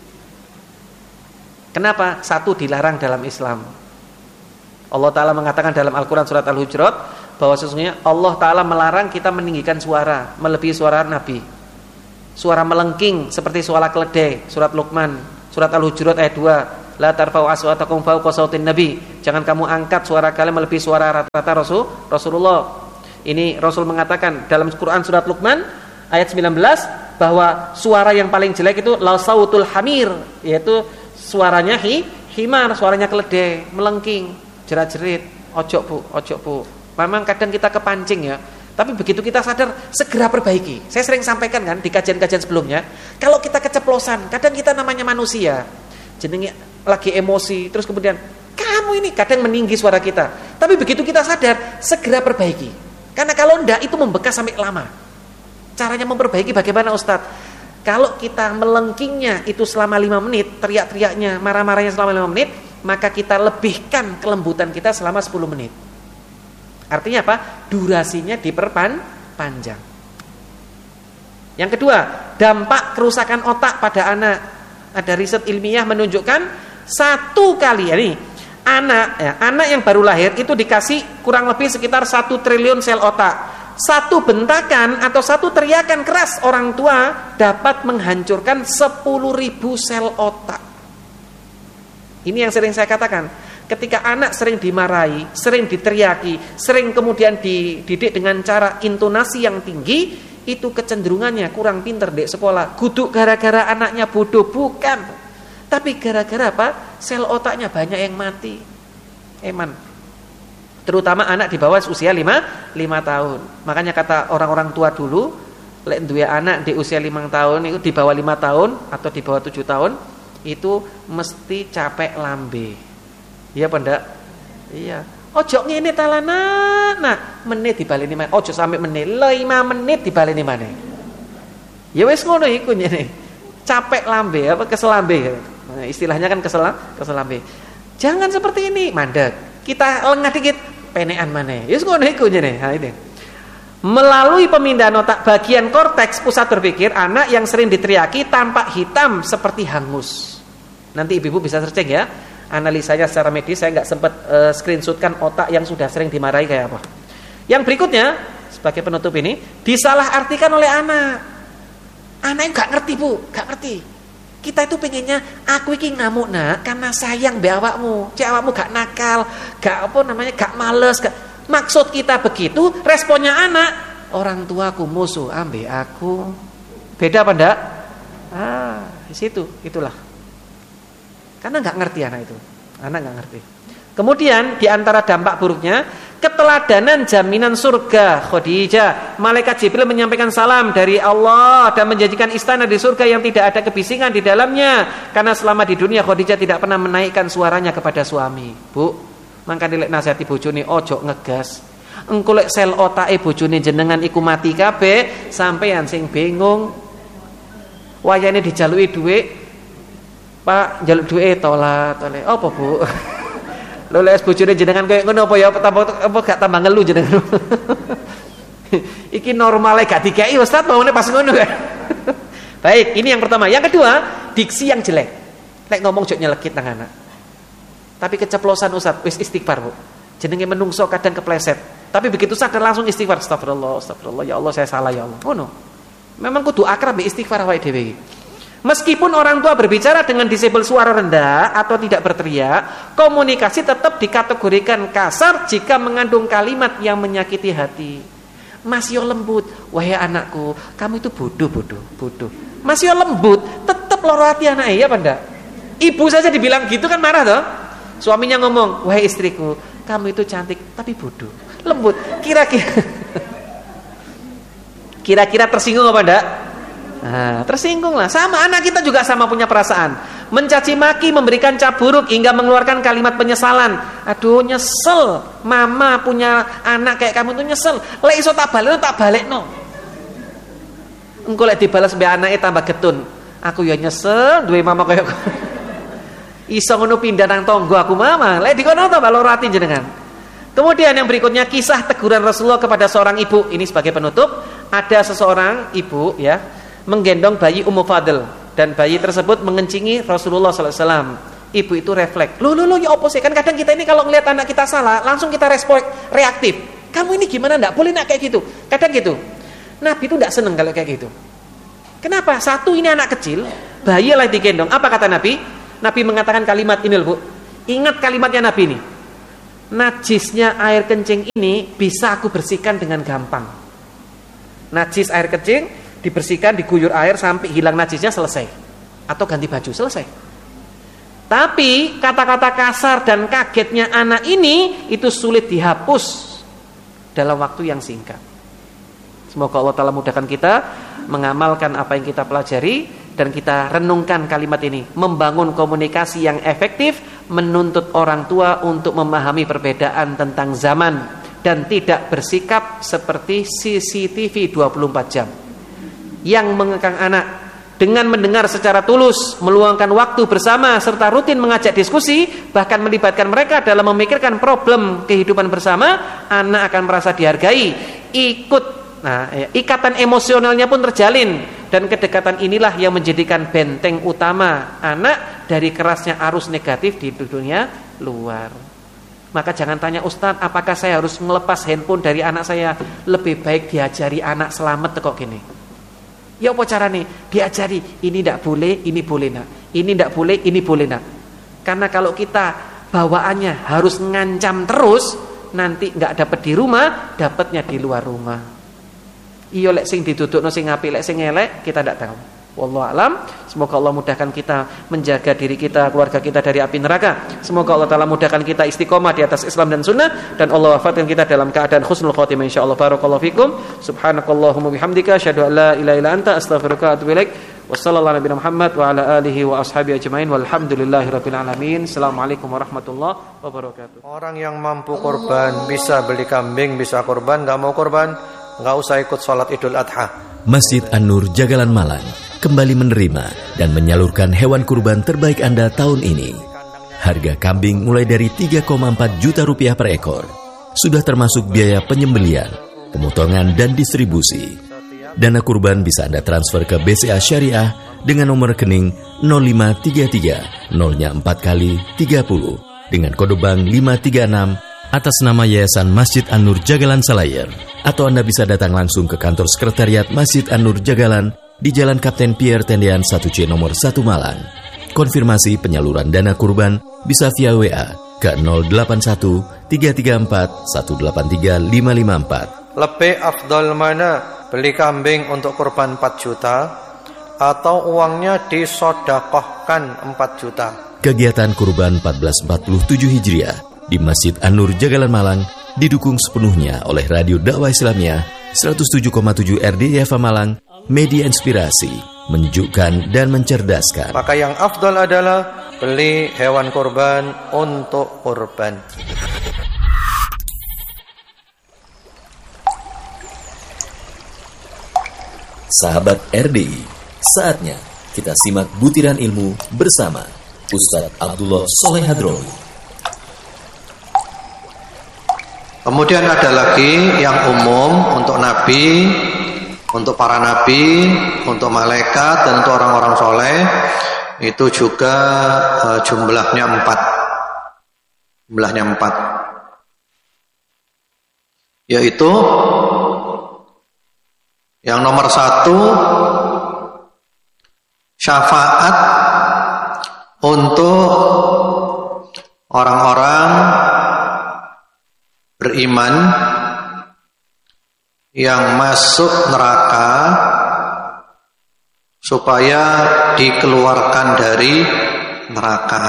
Kenapa? 1 dilarang dalam Islam. Allah Ta'ala mengatakan dalam Al-Quran surat Al-Hujurat bahwa sesungguhnya Allah Ta'ala melarang kita meninggikan suara melebihi suara Nabi. suara melengking seperti suara keledai, surat Luqman, surat Al-Hujurat ayat 2, la tarfa'u aswatakum fawqa sautin nabi, jangan kamu angkat suara kalian melebihi suara rata-rata Rasulullah. Ini Rasul mengatakan dalam Quran surat Luqman ayat 19 bahwa suara yang paling jelek itu la sautul hamir, yaitu suaranya himar, suaranya keledai, melengking, jerat-jerit. Ojo bu. Memang kadang kita kepancing ya. Tapi begitu kita sadar, segera perbaiki. Saya sering sampaikan kan di kajian-kajian sebelumnya, kalau kita keceplosan, kadang kita namanya manusia, jenenge lagi emosi, terus kemudian kamu ini kadang meninggi suara kita. Tapi begitu kita sadar, segera perbaiki. Karena kalau enggak itu membekas sampai lama. Caranya memperbaiki bagaimana Ustadz? Kalau kita melengkingnya itu selama 5 menit, teriak-teriaknya, marah-marahnya selama 5 menit, maka kita lebihkan kelembutan kita selama 10 menit. Artinya apa? Durasinya diperpanjang. Yang kedua, dampak kerusakan otak pada anak. Ada riset ilmiah menunjukkan 1 kali ini anak yang baru lahir itu dikasih kurang lebih sekitar 1 triliun sel otak. 1 bentakan atau 1 teriakan keras orang tua dapat menghancurkan 10.000 sel otak. Ini yang sering saya katakan. Ketika anak sering dimarahi, sering diteriaki, sering kemudian dididik dengan cara intonasi yang tinggi, itu kecenderungannya kurang pinter di sekolah. Guduk gara-gara anaknya bodoh, bukan. Tapi gara-gara apa? Sel otaknya banyak yang mati. Eman. Terutama anak di bawah usia 5 tahun. Makanya kata orang-orang tua dulu, lek duwe anak di usia 5 tahun itu di bawah 5 tahun atau di bawah 7 tahun itu mesti capek lambe. Iya apa ndak? Iya. Ojo ngene talana. Nah, menit dibaleni maneh. Ojo sampai menit, 5 menit dibaleni maneh. Ya wis ngono iku nyene. Capek lambe apa kesel lambe. Nah, istilahnya kan kesel lambe. Jangan seperti ini, mandek. Kita lengah dikit, penekan maneh. Ya wis ngono iku nyene. Ha ini. Melalui pemindahan otak bagian korteks pusat berpikir, anak yang sering diteriaki tampak hitam seperti hangus. Nanti ibu-ibu bisa searching ya. Analisanya secara medis, saya nggak sempat screenshotkan otak yang sudah sering dimarahi kayak apa. Yang berikutnya sebagai penutup ini disalahartikan oleh anak. Anak yang nggak ngerti bu, nggak ngerti. Kita itu pengennya aku iki ngamuk nak karena sayang be awakmu, cek awakmu gak nakal, gak gak males, gak. Maksud kita begitu, responnya anak, orang tuaku musuh ambe aku. Beda apa enggak? Di situ, itulah. Karena nggak ngerti anak itu, anak nggak ngerti. Kemudian di antara dampak buruknya keteladanan jaminan surga Khadijah. Malaikat Jibril menyampaikan salam dari Allah dan menjanjikan istana di surga yang tidak ada kebisingan di dalamnya. Karena selama di dunia Khadijah tidak pernah menaikkan suaranya kepada suami. Bu, mangka dilek nasihati bojone ojo ngegas. Engko lek sel otake bojone jenengan iku mati kabeh, sampean sing bingung. Wayane dijaluki dhuwit. Pak, njaluk duwe tolak. Apa, Bu? Lho lek bojone jenengan koyo ngono apa ya apa gak tambah ngelu jenengan. Iki normale gak dikeki Ustaz, maune pas ngono kan. Baik, ini yang pertama. Yang kedua, diksi yang jelek. Lek ngomong jok nyelekit nang anak. Tapi keceplosan Ustaz, wis istighfar, Bu. Jenenge menungso kadang kepleset. Tapi begitu sadar langsung istighfar, astagfirullah, ya Allah saya salah ya Allah. Ngono. Memang kudu akrab be istighfar awake dhewe iki. Meskipun orang tua berbicara dengan disebel suara rendah atau tidak berteriak, komunikasi tetap dikategorikan kasar jika mengandung kalimat yang menyakiti hati. Masih lembut, wahai anakku, kamu itu bodoh. Masih lembut, tetap loro hati anaknya, ya apa enggak? Ibu saja dibilang gitu kan marah toh? Suaminya ngomong, wahai istriku, kamu itu cantik tapi bodoh. Lembut, kira-kira tersinggung apa enggak? Nah, tersinggung lah. Sama anak kita juga sama punya perasaan. Mencaci maki, memberikan cap buruk hingga mengeluarkan kalimat penyesalan. Aduh nyesel, mama punya anak kayak kamu tuh nyesel. Lek iso tak balekno. Engko lek dibalas mbek anake tambah getun. Aku ya nyesel duwe mama kayak iso ngono pindah nang tonggo aku mama. Lek dikono tambah loro ati jenengan. Kemudian yang berikutnya kisah teguran Rasulullah kepada seorang ibu. Ini sebagai penutup, ada seseorang ibu ya menggendong bayi Ummu Fadl dan bayi tersebut mengencingi Rasulullah SAW. Ibu itu refleks. Loh ya apa sih? Kan kadang kita ini kalau ngelihat anak kita salah, langsung kita respon reaktif. Kamu ini gimana? Enggak boleh nak kayak gitu. Kadang gitu. Nabi itu enggak seneng kalau kayak gitu. Kenapa? Satu, ini anak kecil, bahayalah digendong. Apa kata Nabi? Nabi mengatakan kalimat ini loh, Bu. Ingat kalimatnya Nabi ini. Najisnya air kencing ini bisa aku bersihkan dengan gampang. Najis air kencing dibersihkan, diguyur air sampai hilang najisnya, selesai. Atau ganti baju, selesai. Tapi kata-kata kasar dan kagetnya anak ini itu sulit dihapus dalam waktu yang singkat. Semoga Allah Ta'ala mudahkan kita mengamalkan apa yang kita pelajari dan kita renungkan kalimat ini, membangun komunikasi yang efektif, menuntut orang tua untuk memahami perbedaan tentang zaman dan tidak bersikap seperti CCTV 24 jam yang mengekang anak. Dengan mendengar secara tulus, meluangkan waktu bersama serta rutin mengajak diskusi, bahkan melibatkan mereka dalam memikirkan problem kehidupan bersama, anak akan merasa dihargai, ikatan emosionalnya pun terjalin, dan kedekatan inilah yang menjadikan benteng utama anak dari kerasnya arus negatif di dunia luar. Maka jangan tanya, Ustaz, apakah saya harus melepas handphone dari anak saya? Lebih baik diajari anak selamat kok gini. Ya apa caranya? Diajari, ini tidak boleh, ini boleh nak. Ini tidak boleh, ini boleh nak. Karena kalau kita bawaannya harus ngancam terus, nanti nggak dapat di rumah, dapatnya di luar rumah. Iyo lek sing didudukno sing apik, lek sing elek kita tidak tahu. Wallahu alam. Semoga Allah mudahkan kita menjaga diri kita, keluarga kita dari api neraka. Semoga Allah Ta'ala mudahkan kita istiqomah di atas Islam dan Sunnah, dan Allah wafatkan kita dalam keadaan husnul khotimah insyaallah. Barakallahu fikum. Subhanakallahumma bihamdika asyhadu an la ilaha illa anta astaghfiruka wa atubu ilaik. Wassallallahu nabiyana Muhammad wa ala alihi wa ashabihi ajmain walhamdulillahirabbil alamin. Assalamualaikum warahmatullahi wabarakatuh. Orang yang mampu korban, bisa beli kambing, bisa korban, enggak mau korban, enggak usah ikut sholat Idul Adha. Masjid An-Nur Jagalan Malang kembali menerima dan menyalurkan hewan kurban terbaik Anda tahun ini. Harga kambing mulai dari 3,4 juta rupiah per ekor. Sudah termasuk biaya penyembelian, pemotongan dan distribusi. Dana kurban bisa Anda transfer ke BCA Syariah dengan nomor rekening 0533 0-nya 4 kali 30 dengan kode bank 536 atas nama Yayasan Masjid An-Nur Jagalan Salayer. Atau Anda bisa datang langsung ke kantor sekretariat Masjid An-Nur Jagalan di Jalan Kapten Pierre Tendean 1C nomor 1 Malang. Konfirmasi penyaluran dana kurban bisa via WA ke 081 334 183 554. Lebih afdal mana? Beli kambing untuk kurban 4 juta atau uangnya disodakohkan 4 juta? Kegiatan kurban 1447 Hijriah di Masjid An-Nur Jagalan Malang didukung sepenuhnya oleh Radio Dakwah Islamiyah 107,7 RDIFA Malang, media inspirasi, menyejukkan dan mencerdaskan. Maka yang afdal adalah beli hewan kurban untuk kurban. Sahabat RDI, saatnya kita simak butiran ilmu bersama Ustadz Abdullah Soleh Hadrowi. Kemudian ada lagi yang umum untuk nabi, untuk para nabi, untuk malaikat dan untuk orang-orang soleh. Itu juga jumlahnya 4. Jumlahnya 4. Yaitu yang nomor 1, syafaat untuk orang-orang beriman yang masuk neraka supaya dikeluarkan dari neraka.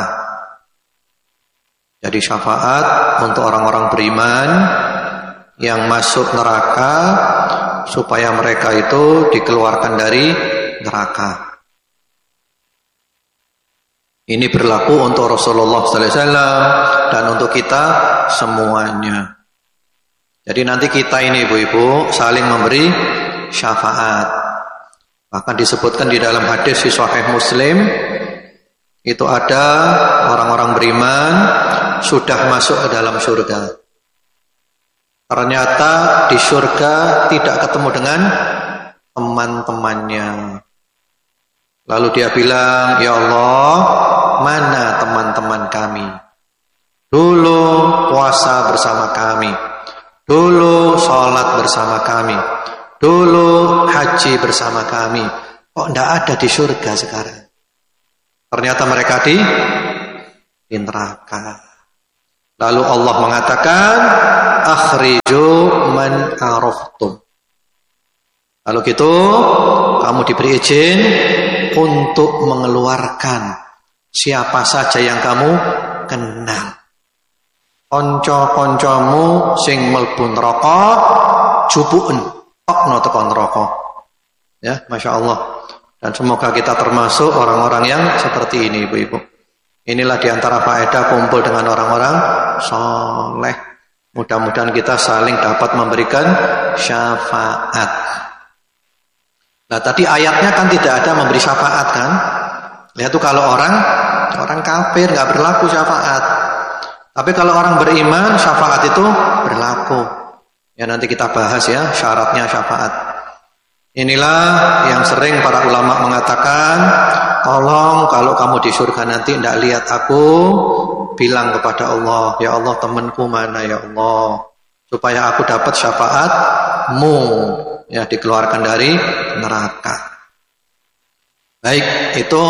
Jadi syafaat untuk orang-orang beriman yang masuk neraka supaya mereka itu dikeluarkan dari neraka. Ini berlaku untuk Rasulullah sallallahu alaihi wasallam dan untuk kita semuanya. Jadi nanti kita ini ibu-ibu saling memberi syafaat. Bahkan disebutkan di dalam hadis di Sahih Muslim, itu ada orang-orang beriman sudah masuk ke dalam surga. Ternyata di surga tidak ketemu dengan teman-temannya. Lalu dia bilang, "Ya Allah, mana teman-teman kami? Dulu puasa bersama kami. Dulu sholat bersama kami. Dulu haji bersama kami. kok tidak ada di surga sekarang. Ternyata mereka di neraka. Lalu Allah mengatakan, akhriju man araftum. Lalu gitu, kamu diberi izin untuk mengeluarkan siapa saja yang kamu kenal. Konco-koncomu sing mlebu neraka jupuken okno teko neraka. Ya, Masya Allah. Dan semoga kita termasuk orang-orang yang seperti ini, Ibu-ibu. Inilah diantara faedah kumpul dengan orang-orang soleh. Mudah-mudahan kita saling dapat memberikan syafaat. Nah, tadi ayatnya kan tidak ada memberi syafaat kan? Lihat tuh kalau orang kafir nggak berlaku syafaat. Tapi kalau orang beriman syafaat itu berlaku. Ya nanti kita bahas ya syaratnya syafaat. Inilah yang sering para ulama mengatakan, tolong kalau kamu di surga nanti tidak lihat aku, bilang kepada Allah, ya Allah temanku mana ya Allah, supaya aku dapat syafaatmu, ya dikeluarkan dari neraka. Baik, itu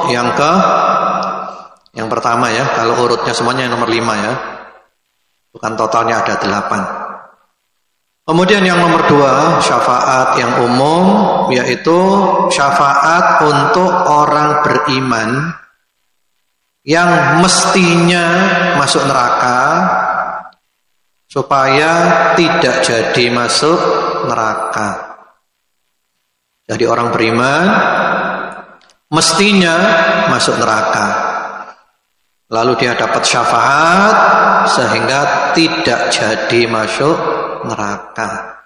yang pertama ya, kalau urutnya semuanya nomor 5 ya. Bukan totalnya ada 8. Kemudian yang nomor 2, syafaat yang umum, yaitu syafaat untuk orang beriman yang mestinya masuk neraka supaya tidak jadi masuk neraka. Jadi orang beriman mestinya masuk neraka, lalu dia dapat syafaat sehingga tidak jadi masuk neraka.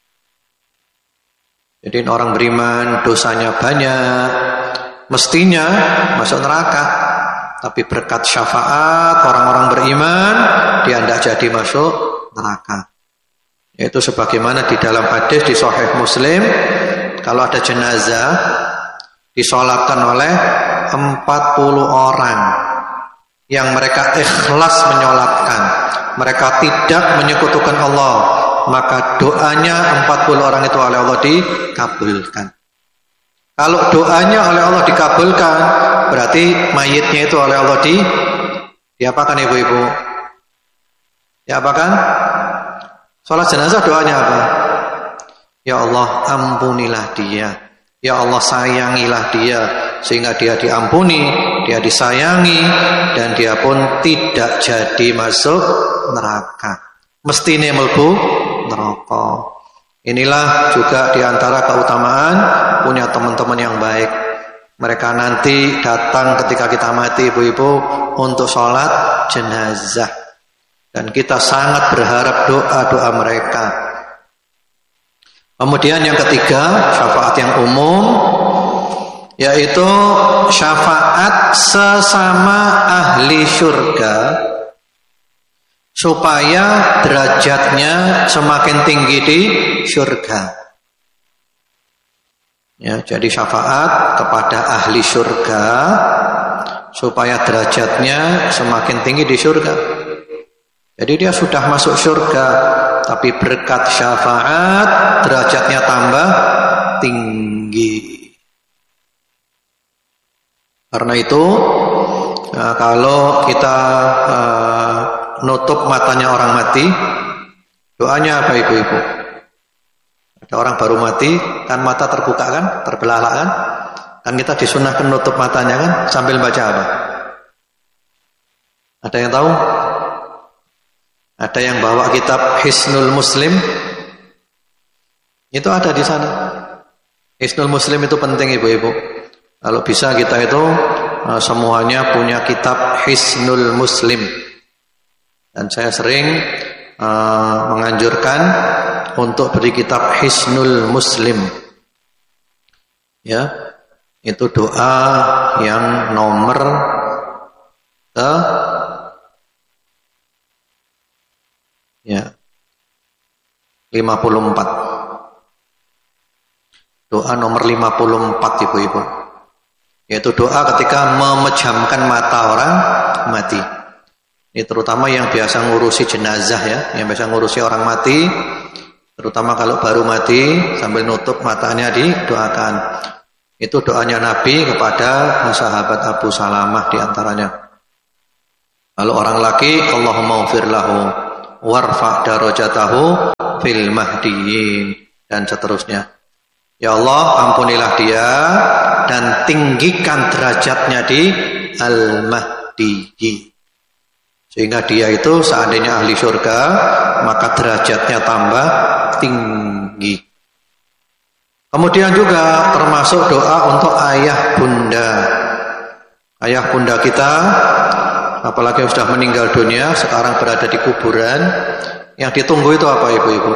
Jadi orang beriman dosanya banyak, mestinya masuk neraka, tapi berkat syafaat orang-orang beriman dia tidak jadi masuk neraka. Yaitu sebagaimana di dalam hadis di Sahih Muslim, kalau ada jenazah disolatkan oleh 40 orang yang mereka ikhlas menyolatkan, mereka tidak menyekutukan Allah, maka doanya 40 orang itu oleh Allah dikabulkan. Kalau doanya oleh Allah dikabulkan, berarti mayitnya itu oleh Allah diapakan ibu-ibu? Diapakan? Salat jenazah doanya apa? Ya Allah ampunilah dia, ya Allah sayangilah dia, sehingga dia diampuni, dia disayangi, dan dia pun tidak jadi masuk neraka. Mestine mlebu neraka. Inilah juga diantara keutamaan punya teman-teman yang baik. Mereka nanti datang ketika kita mati, ibu-ibu, untuk sholat jenazah. Dan kita sangat berharap doa-doa mereka. Kemudian yang ketiga, syafaat yang umum, yaitu syafaat sesama ahli surga, supaya derajatnya semakin tinggi di surga. Ya, jadi syafaat kepada ahli surga supaya derajatnya semakin tinggi di surga. Jadi dia sudah masuk surga, tapi berkat syafaat derajatnya tambah tinggi. Karena itu kalau kita nutup matanya orang mati, doanya apa ibu-ibu? Ada orang baru mati, kan mata terbuka kan, terbelalak kan? Kan kita disunahkan nutup matanya kan, sambil baca apa? Ada yang tahu? Ada yang bawa kitab Hisnul Muslim? Itu ada di sana. Hisnul Muslim itu penting ibu-ibu. Kalau bisa kita itu semuanya punya kitab Hisnul Muslim. Dan saya sering menganjurkan untuk beli kitab Hisnul Muslim. Ya, itu doa yang nomor 54. Doa nomor 54 ibu-ibu. Yaitu doa ketika memejamkan mata orang mati. Ini terutama yang biasa ngurusi jenazah ya, yang biasa ngurusi orang mati, terutama kalau baru mati, sambil nutup matanya didoakan. Itu doanya Nabi kepada sahabat Abu Salamah diantaranya. Lalu orang laki, Allahumma ufir lahu warfa' darajatahu fil mahdiyin, dan seterusnya. Ya Allah, ampunilah dia dan tinggikan derajatnya di al-mahdiyin, sehingga dia itu seandainya ahli surga maka derajatnya tambah tinggi. Kemudian juga termasuk doa untuk ayah bunda. Ayah bunda kita, apalagi yang sudah meninggal dunia, sekarang berada di kuburan. Yang ditunggu itu apa, ibu-ibu?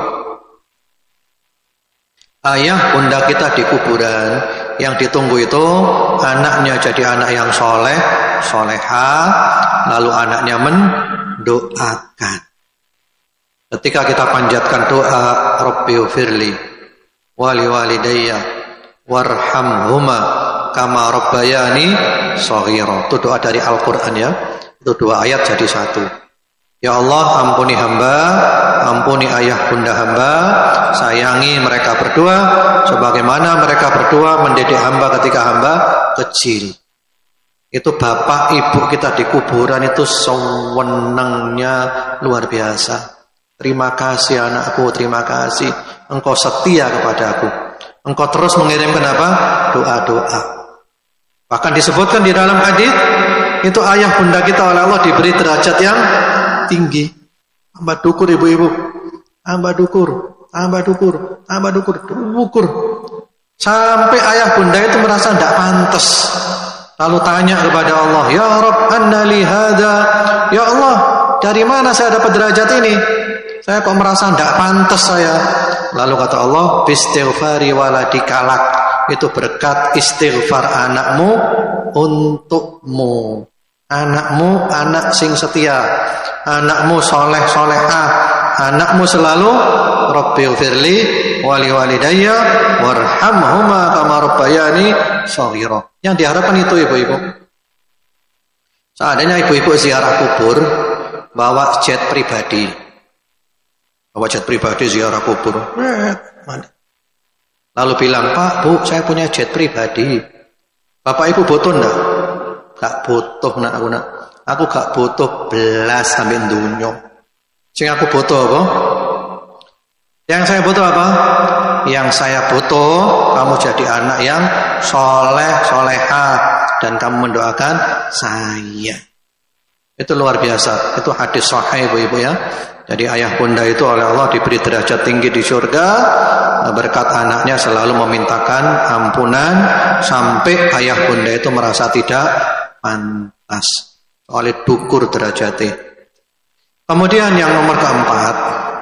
Ayah bunda kita di kuburan, yang ditunggu itu anaknya jadi anak yang soleh, solehah, lalu anaknya mendoakan. Ketika kita panjatkan doa, Rabbighfirli wali walidayya warhamhuma kama rabbayani shaghira. Itu doa dari Al-Qur'an ya. Itu 2 ayat jadi 1. Ya Allah, ampuni hamba, ampuni ayah bunda hamba, sayangi mereka berdua sebagaimana mereka berdua mendidik hamba ketika hamba kecil. Itu bapak ibu kita di kuburan itu sewenangnya luar biasa. Terima kasih anakku, terima kasih. Engkau setia kepadaku. Engkau terus mengirimkan apa? Doa-doa. Bahkan disebutkan di dalam hadis, itu ayah bunda kita oleh Allah diberi derajat yang tinggi. Tambah dukur ibu-ibu. Tambah dukur, tambah dukur, tambah dukur, dukur. Sampai ayah bunda itu merasa tidak pantas. Lalu tanya kepada Allah, Ya Rabb, anna li hadha. Ya Allah, dari mana saya dapat derajat ini? Saya kok merasa tidak pantas saya. Lalu kata Allah, bistighfari waladikalak. Itu berkat istighfar anakmu untukmu. Anakmu anak sing setia, anakmu soleh solehah, anakmu selalu Rabbighfirli wali walidayya warhamhuma kama rabbayani shaghira. Yang diharapkan itu ibu-ibu. Seandainya ibu-ibu ziarah kubur, bawa jet pribadi. Bawa jet pribadi ziarah kubur. Lalu bilang, Pak, Bu, saya punya jet pribadi. Bapak ibu butuh enggak? Gak butuh nak aku nak. Aku gak butuh belas sampai dunia. Sing aku butuh apa? Yang saya butuh apa? Yang saya butuh kamu jadi anak yang soleh, solehah, dan kamu mendoakan saya. Itu luar biasa. Itu hadis sahih ibu-ibu ya. Jadi ayah bunda itu oleh Allah diberi derajat tinggi di surga berkat anaknya selalu memintakan ampunan sampai ayah bunda itu merasa tidak pantas oleh dukur derajatnya. Kemudian yang nomor keempat,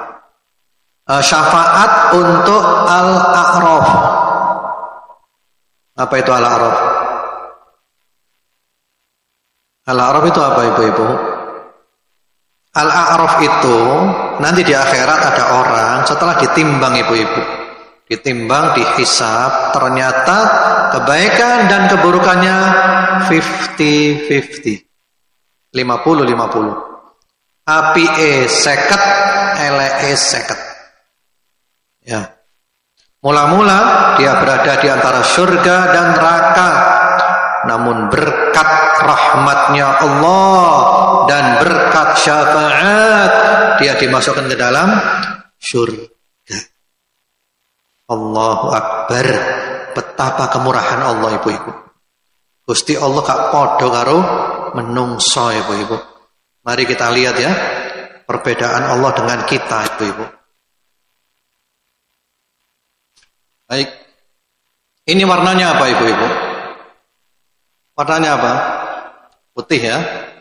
syafaat untuk al-a'raf. Apa itu al-a'raf? Al-a'raf itu apa ibu-ibu? Al-a'raf itu nanti di akhirat ada orang setelah ditimbang ibu-ibu, ditimbang, dihisab, ternyata kebaikan dan keburukannya 50-50, 50-50. Apike 50, eleke 50. Ya. Mula-mula dia berada di antara surga dan neraka. Namun berkat rahmatnya Allah dan berkat syafaat dia dimasukkan ke dalam surga. Allahu Akbar. Betapa kemurahan Allah ibu-ibu. Gusti Allah gak podo karo menungso ibu-ibu. Mari kita lihat ya perbedaan Allah dengan kita ibu-ibu. Baik. Ini warnanya apa ibu-ibu? Warnanya apa? Putih ya.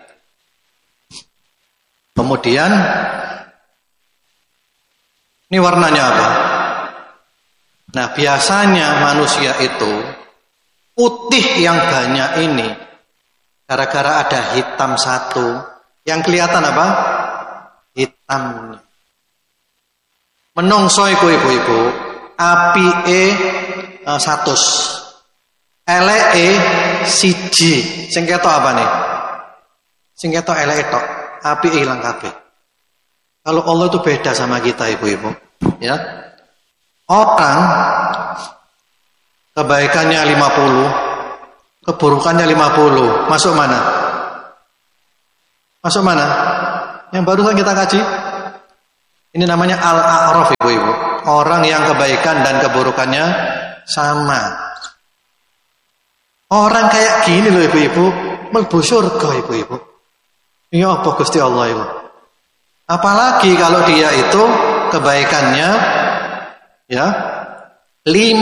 Kemudian ini warnanya apa? Nah, biasanya manusia itu putih yang banyak ini gara-gara ada hitam satu. Yang kelihatan apa? Hitamnya. Menungso ibu-ibu, apike 100. Eleke siji. Sing ketok apa nih? Sing ketok eleke tok. Apike ilang kabeh. Kalau Allah itu beda sama kita ibu-ibu, ya. Orang kebaikannya 50, keburukannya 50. Masuk mana? Masuk mana? Yang barusan kita kaji. Ini namanya al-a'raf, ibu-ibu. Orang yang kebaikan dan keburukannya sama. Orang kayak gini loh ibu-ibu, mlebu surga ibu-ibu. Ya apa Gusti Allah ibu. Apalagi kalau dia itu kebaikannya ya 50